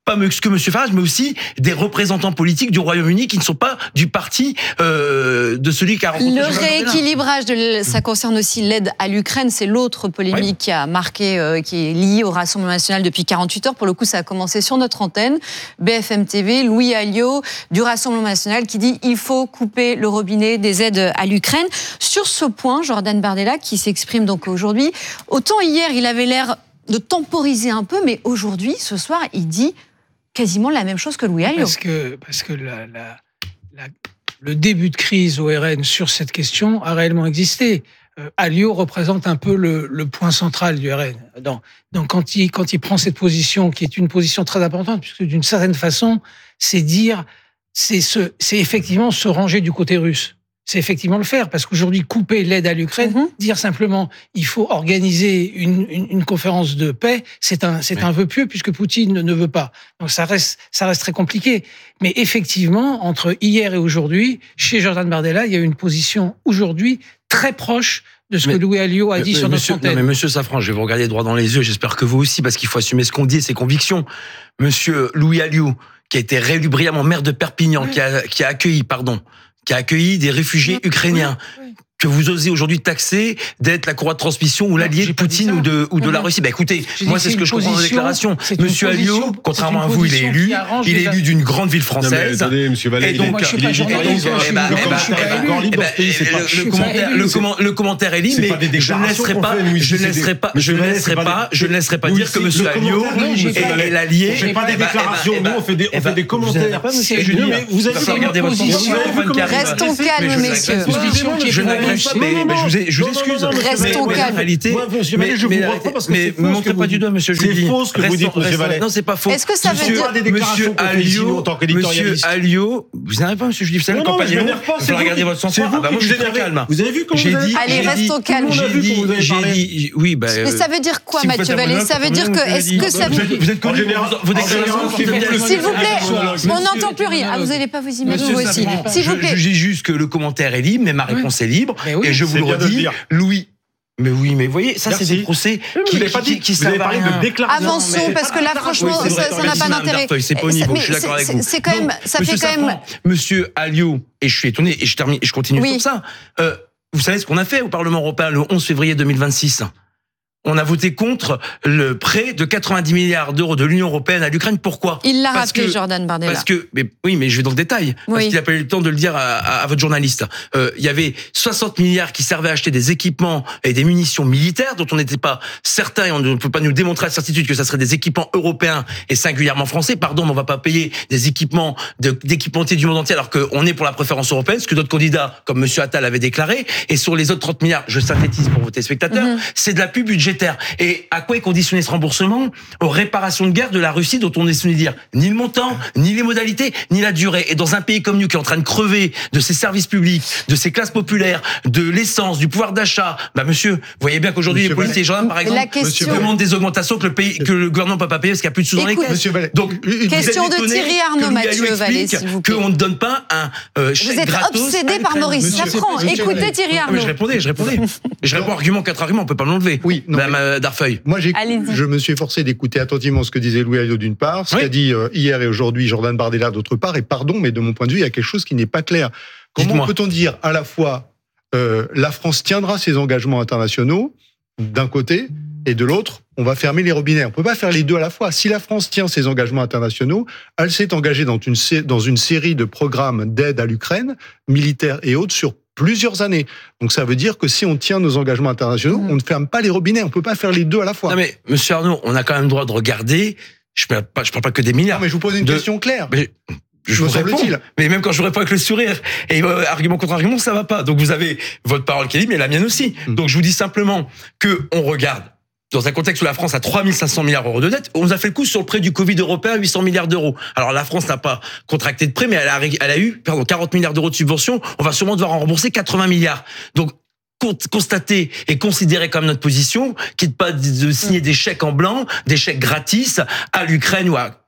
M: pas que M. Farage, mais aussi des représentants politiques du Royaume-Uni qui ne sont pas du parti euh, de celui qui a rencontré.
H: Le rééquilibrage, de, ça concerne aussi l'aide à l'Ukraine. C'est l'autre polémique oui. qui a marqué, euh, qui est liée au Rassemblement national depuis quarante-huit heures. Pour le coup, ça a commencé sur notre antenne. B F M T V, Louis Alliot du Rassemblement national qui dit il faut couper le robinet des aides à l'Ukraine. Sur ce point, Jordan Bardella qui s'exprime donc aujourd'hui. Autant hier, il avait l'air de temporiser un peu, mais aujourd'hui, ce soir, il dit quasiment la même chose que Louis Alliot.
L: Parce que, parce que la, la, la, le début de crise au R N sur cette question a réellement existé. Euh, Alliot représente un peu le, le point central du R N. Donc, donc quand, il, quand il prend cette position, qui est une position très importante, puisque d'une certaine façon, c'est dire, c'est, ce, c'est effectivement se ranger du côté russe. C'est effectivement le faire, parce qu'aujourd'hui, couper l'aide à l'Ukraine, mmh. dire simplement il faut organiser une, une, une conférence de paix, c'est un, c'est oui. un vœu pieux, puisque Poutine ne, ne veut pas. Donc ça reste, ça reste très compliqué. Mais effectivement, entre hier et aujourd'hui, chez Jordan Bardella, il y a une position aujourd'hui très proche de ce mais, que Louis Alliot a dit mais, sur
M: monsieur,
L: notre antenne.
M: Non mais monsieur Safran, je vais vous regarder droit dans les yeux, j'espère que vous aussi, parce qu'il faut assumer ce qu'on dit et ses convictions. Monsieur Louis Alliot, qui a été réélu brillamment maire de Perpignan, oui. qui, a, qui a accueilli, pardon, qui a accueilli des réfugiés oui, ukrainiens, oui, oui. que vous osez aujourd'hui taxer d'être la courroie de transmission ou l'allié de Poutine ou de, ou de la Russie. Bah écoutez, moi c'est ce que je comprends dans la déclaration. Monsieur Alliot, contrairement à vous, il est élu, il est élu d'une grande ville française.
K: Non, mais attendez, monsieur Vallée,
M: et donc,
K: il est, il est journaliste.
M: Le commentaire est libre, mais je ne laisserai pas, je ne laisserai pas, je ne laisserai pas, je ne laisserai pas dire que monsieur Alliot est l'allié.
K: On fait pas des déclarations, nous on fait des, on fait des commentaires.
M: Vous avez regardé votre position.
H: Restons calmes, messieurs.
M: Je n'agresse pas, mais je vous je vous excuse.
H: Restons calmes.
K: réalité, monsieur Vallée, je vous vois pas parce que c'est faux.
M: Ne montrez pas du doigt, monsieur Judy.
K: C'est faux ce que vous dites, monsieur Vallée.
M: Non, c'est pas faux.
H: Est-ce que ça veut dire
M: Monsieur Alliot, en tant qu'éditorialiste, Monsieur Alliot, vous n'énervez pas, monsieur Judy, vous savez la campagne est longue. Il faut regarder votre sang-froid. Ah bah moi, je suis très calme.
K: Vous avez vu comment vous avez
H: Allez, restons calmes.
M: J'ai dit, j'ai dit, oui, bah.
H: Mais ça veut dire quoi, Mathieu Vallée? Ça veut dire que, est-ce que ça veut.
M: Vous êtes connu, vos déclarations.
H: S'il vous plaît, on n'entend plus rien. Ah, vous n'allez pas vous imaginer, vous aussi. S'il vous plaît.
M: Je dis juste que le commentaire est libre, mais ma réponse est libre. Et je vous le redis, Louis. Mais oui, mais vous voyez, ça Merci. c'est des procès qui, qui, qui, qui, qui servent à rien.
H: De Avançons, parce que là, franchement, oui, ça, ça n'a pas d'intérêt.
M: C'est pas au niveau, je suis d'accord avec vous.
H: C'est quand même, ça fait quand même.
M: Monsieur Alliot, et je suis étonné, et je termine, et je continue oui. sur ça. Euh, vous savez ce qu'on a fait au Parlement européen le onze février deux mille vingt-six? On a voté contre le prêt de quatre-vingt-dix milliards d'euros de l'Union européenne à l'Ukraine. Pourquoi?
H: Il l'a rappelé, que, Jordan Bardella.
M: Parce que, mais, oui, mais je vais dans le détail. Oui. Parce qu'il n'a pas eu le temps de le dire à, à, à votre journaliste. Euh, il y avait soixante milliards qui servaient à acheter des équipements et des munitions militaires dont on n'était pas certain et on ne peut pas nous démontrer à certitude que ça serait des équipements européens et singulièrement français. Pardon, mais on va pas payer des équipements de, d'équipementiers du monde entier alors qu'on est pour la préférence européenne, ce que d'autres candidats, comme monsieur Attal, avait déclaré. Et sur les autres trente milliards, je synthétise pour vos téléspectateurs, mm-hmm. c'est de l'appui budgétaire. Et à quoi est conditionné ce remboursement? Aux réparations de guerre de la Russie dont on est souvenu dire ni le montant, ni les modalités, ni la durée. Et dans un pays comme nous qui est en train de crever de ses services publics, de ses classes populaires, de l'essence, du pouvoir d'achat, bah monsieur, vous voyez bien qu'aujourd'hui les policiers et les gendarmes par exemple question... demandent des augmentations que le pays, que le gouvernement ne peut pas payer parce qu'il n'y a plus de sous dans les caisses. Donc
H: question de Thierry Arnaud, Mathieu Vallée, s'il vous plaît.
M: Qu'on ne donne pas un euh, chèque
H: Vous êtes
M: gratos
H: obsédé par Maurice Safran. Écoutez Thierry Arnaud.
M: Je répondais, je répondais. Je réponds argument contre argument, on peut pas l'enlever.
C: Oui,
M: Madame Darfeuille.
C: Moi, j'ai, je me suis efforcé d'écouter attentivement ce que disait Louis Alliot d'une part, ce oui. qu'a dit euh, hier et aujourd'hui Jordan Bardella d'autre part, et pardon, mais de mon point de vue, il y a quelque chose qui n'est pas clair. Comment Dites-moi. peut-on dire à la fois euh, la France tiendra ses engagements internationaux d'un côté, et de l'autre, on va fermer les robinets. On peut pas faire les deux à la fois. Si la France tient ses engagements internationaux, elle s'est engagée dans une, dans une série de programmes d'aide à l'Ukraine, militaires et autres, sur plusieurs années. Donc ça veut dire que si on tient nos engagements internationaux, mmh. on ne ferme pas les robinets. On peut pas faire les deux à la fois.
M: Non mais, monsieur Arnaud, on a quand même le droit de regarder. Je parle pas, je parle pas que des milliards.
C: Non mais je vous pose une de... question claire.
M: Mais... Je vous réponds, mais même quand je vous réponds avec le sourire et euh, argument contre argument, ça va pas. Donc vous avez votre parole qui est libre, mais la mienne aussi. Mmh. Donc je vous dis simplement que on regarde dans un contexte où la France a trois mille cinq cents milliards d'euros de dette, on nous a fait le coup sur le prêt du Covid européen, huit cents milliards d'euros. Alors la France n'a pas contracté de prêt, mais elle a, elle a eu pardon, quarante milliards d'euros de subventions. On va sûrement devoir en rembourser quatre-vingts milliards. Donc constater et considérer comme notre position, qui n'est pas de signer des chèques en blanc, des chèques gratis à l'Ukraine ou à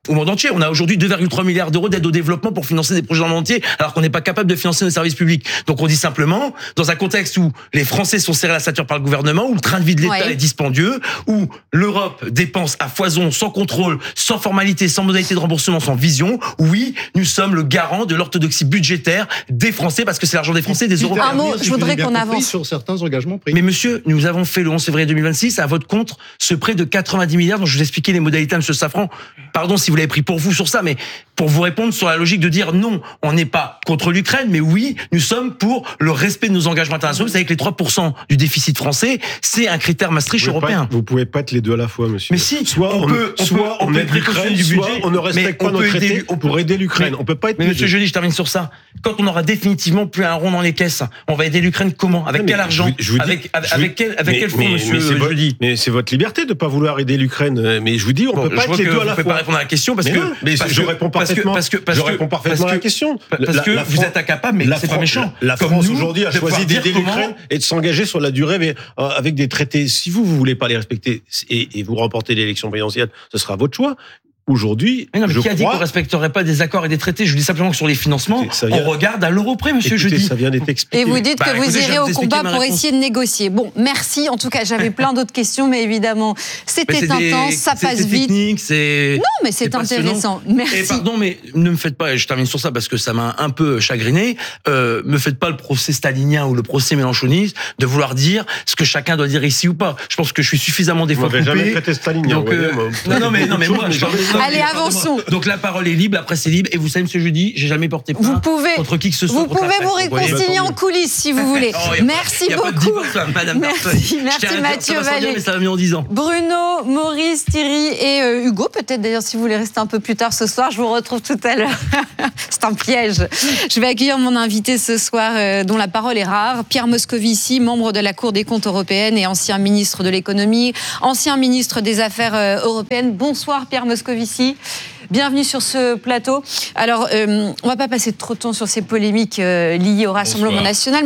M: au monde entier. On a aujourd'hui deux virgule trois milliards d'euros d'aide au développement pour financer des projets dans le monde entier, alors qu'on n'est pas capable de financer nos services publics. Donc on dit simplement, dans un contexte où les Français sont serrés à la ceinture par le gouvernement, où le train de vie de l'État
H: Ouais.
M: est dispendieux, où l'Europe dépense à foison, sans contrôle, sans formalité, sans modalité de remboursement, sans vision, oui, nous sommes le garant de l'orthodoxie budgétaire des Français, parce que c'est l'argent des Français, des Européens.
H: Un mot, je voudrais qu'on avance.
C: sur certains engagements pris.
M: Mais monsieur, nous avons fait le onze février deux mille vingt-six à votre compte ce prêt de quatre-vingt-dix milliards dont je vous expliquais les modalités à M. Safran. Pardon si vous l'avez pris pour vous sur ça, mais pour vous répondre sur la logique de dire non, on n'est pas contre l'Ukraine, mais oui, nous sommes pour le respect de nos engagements internationaux. Vous savez que les trois pour cent du déficit français, c'est un critère Maastricht
K: Vous pouvez
M: européen.
K: pas- Vous pouvez pas être les deux à la fois, monsieur.
M: Mais si,
K: soit
M: on
K: on,
M: peut- on
K: soit
M: peut- on
K: on
M: peut
K: aide
M: être précautionneux
K: l'Ukraine,
M: du
K: soit
M: budget,
K: on ne respecte
M: mais
K: pas
M: on
K: nos
M: peut aider-
K: traités
M: on peut-
K: pour aider l'Ukraine.
M: mais-
K: On peut pas être
M: Mais
K: les
M: monsieur
K: deux.
M: Joly, je termine sur ça. Quand on aura définitivement plus un rond dans les caisses, on va aider l'Ukraine comment? Avec
K: Non,
M: quel
K: mais
M: argent?
K: je vous- je vous dis-
M: Avec, avec,
K: je vous-
M: avec quel, avec
K: mais-
M: quel fonds,
K: mais-
M: monsieur
K: mais c'est votre-
M: Joly?
K: Mais c'est votre liberté de ne pas vouloir aider l'Ukraine. Mais je vous dis, on
M: Bon,
K: peut
M: je
K: pas
M: vois
K: être les
M: que
K: deux à
M: vous
K: la
M: pouvez
K: fois.
M: pas répondre à la question parce
K: Mais
M: que,
K: non, mais
M: parce
K: je
M: que-
K: réponds
M: parce que-
K: parfaitement.
M: parce que, parce
K: je
M: que-
K: réponds
M: parce
K: parfaitement
M: que-
K: à la question.
M: Parce que
K: La
M: vous
K: Fran-
M: êtes incapable, mais
K: la
M: c'est pas
K: Fran-
M: méchant.
K: La
M: Comme
K: France
M: nous,
K: aujourd'hui a
M: de pouvoir
K: choisi
M: dire
K: d'aider
M: comment-
K: l'Ukraine et de s'engager sur la durée, mais euh, avec des traités. Si vous vous voulez pas les respecter et, et vous remportez l'élection présidentielle, ce sera votre choix. Aujourd'hui,
M: Mais non, mais
K: je
M: qui a dit
K: crois.
M: qu'on respecterait pas des accords et des traités? Je vous dis simplement que sur les financements,
K: Ça vient-
M: on regarde à l'euro près, monsieur
K: Écoutez,
M: Jeudi.
K: ça vient d'être expliqué.
H: Et vous dites
M: Bah,
H: que vous
M: écoutez, je
H: irez
M: viens de
H: au
M: vous expliquer
H: combat
M: ma
H: pour
M: réponse.
H: essayer de négocier. Bon, merci. En tout cas, j'avais plein d'autres questions, mais évidemment,
M: Mais
H: c'était
M: c'est des-
H: intense, ça
M: c'est-
H: passe
M: c'est
H: vite.
M: technique, c'est.
H: Non, mais c'est
M: passionnant.
H: intéressant. Merci.
M: Et pardon, mais ne me faites pas, et je termine sur ça parce que ça m'a un peu chagriné, euh, me faites pas le procès stalinien ou le procès mélanchoniste de vouloir dire ce que chacun doit dire ici ou pas. Je pense que je suis suffisamment des
K: Vous
M: fois
K: m'avez
M: coupé.
K: jamais traité stalinien.
M: Donc,
K: vous voyez,
M: euh,
K: moi.
M: non, non, mais, non, mais moi,
K: Mais
M: je
K: jamais-
H: Allez, avançons.
M: Donc la parole est libre, la presse est libre, et vous savez, monsieur Jeudi, j'ai jamais porté
H: Vous
M: plainte
H: pouvez,
M: contre qui que ce soit.
H: vous
M: contre la
H: pouvez vous
M: presse. voyez.
H: réconcilier en coulisses si vous voulez.
M: Oh, y a pas-
H: Merci
M: y a pas de
H: beaucoup.
M: divorce, là, Madame
H: Merci,
M: Darfeuille. Je
H: merci
M: tiens à dire,
H: Mathieu
M: ça va sans dire,
H: Vallée.
M: mais ça va mieux en dix ans.
H: Bruno, Maurice, Thierry et euh, Hugo, peut-être d'ailleurs si vous voulez rester un peu plus tard ce soir, je vous retrouve tout à l'heure. C'est un piège. Je vais accueillir mon invité ce soir, euh, dont la parole est rare, Pierre Moscovici, membre de la Cour des comptes européenne et ancien ministre de l'économie, ancien ministre des Affaires euh, européennes. Bonsoir Pierre Moscovici. Bienvenue sur ce plateau. Alors, euh, on ne va pas passer trop de temps sur ces polémiques euh, liées au Rassemblement
E: Bonsoir.
H: national.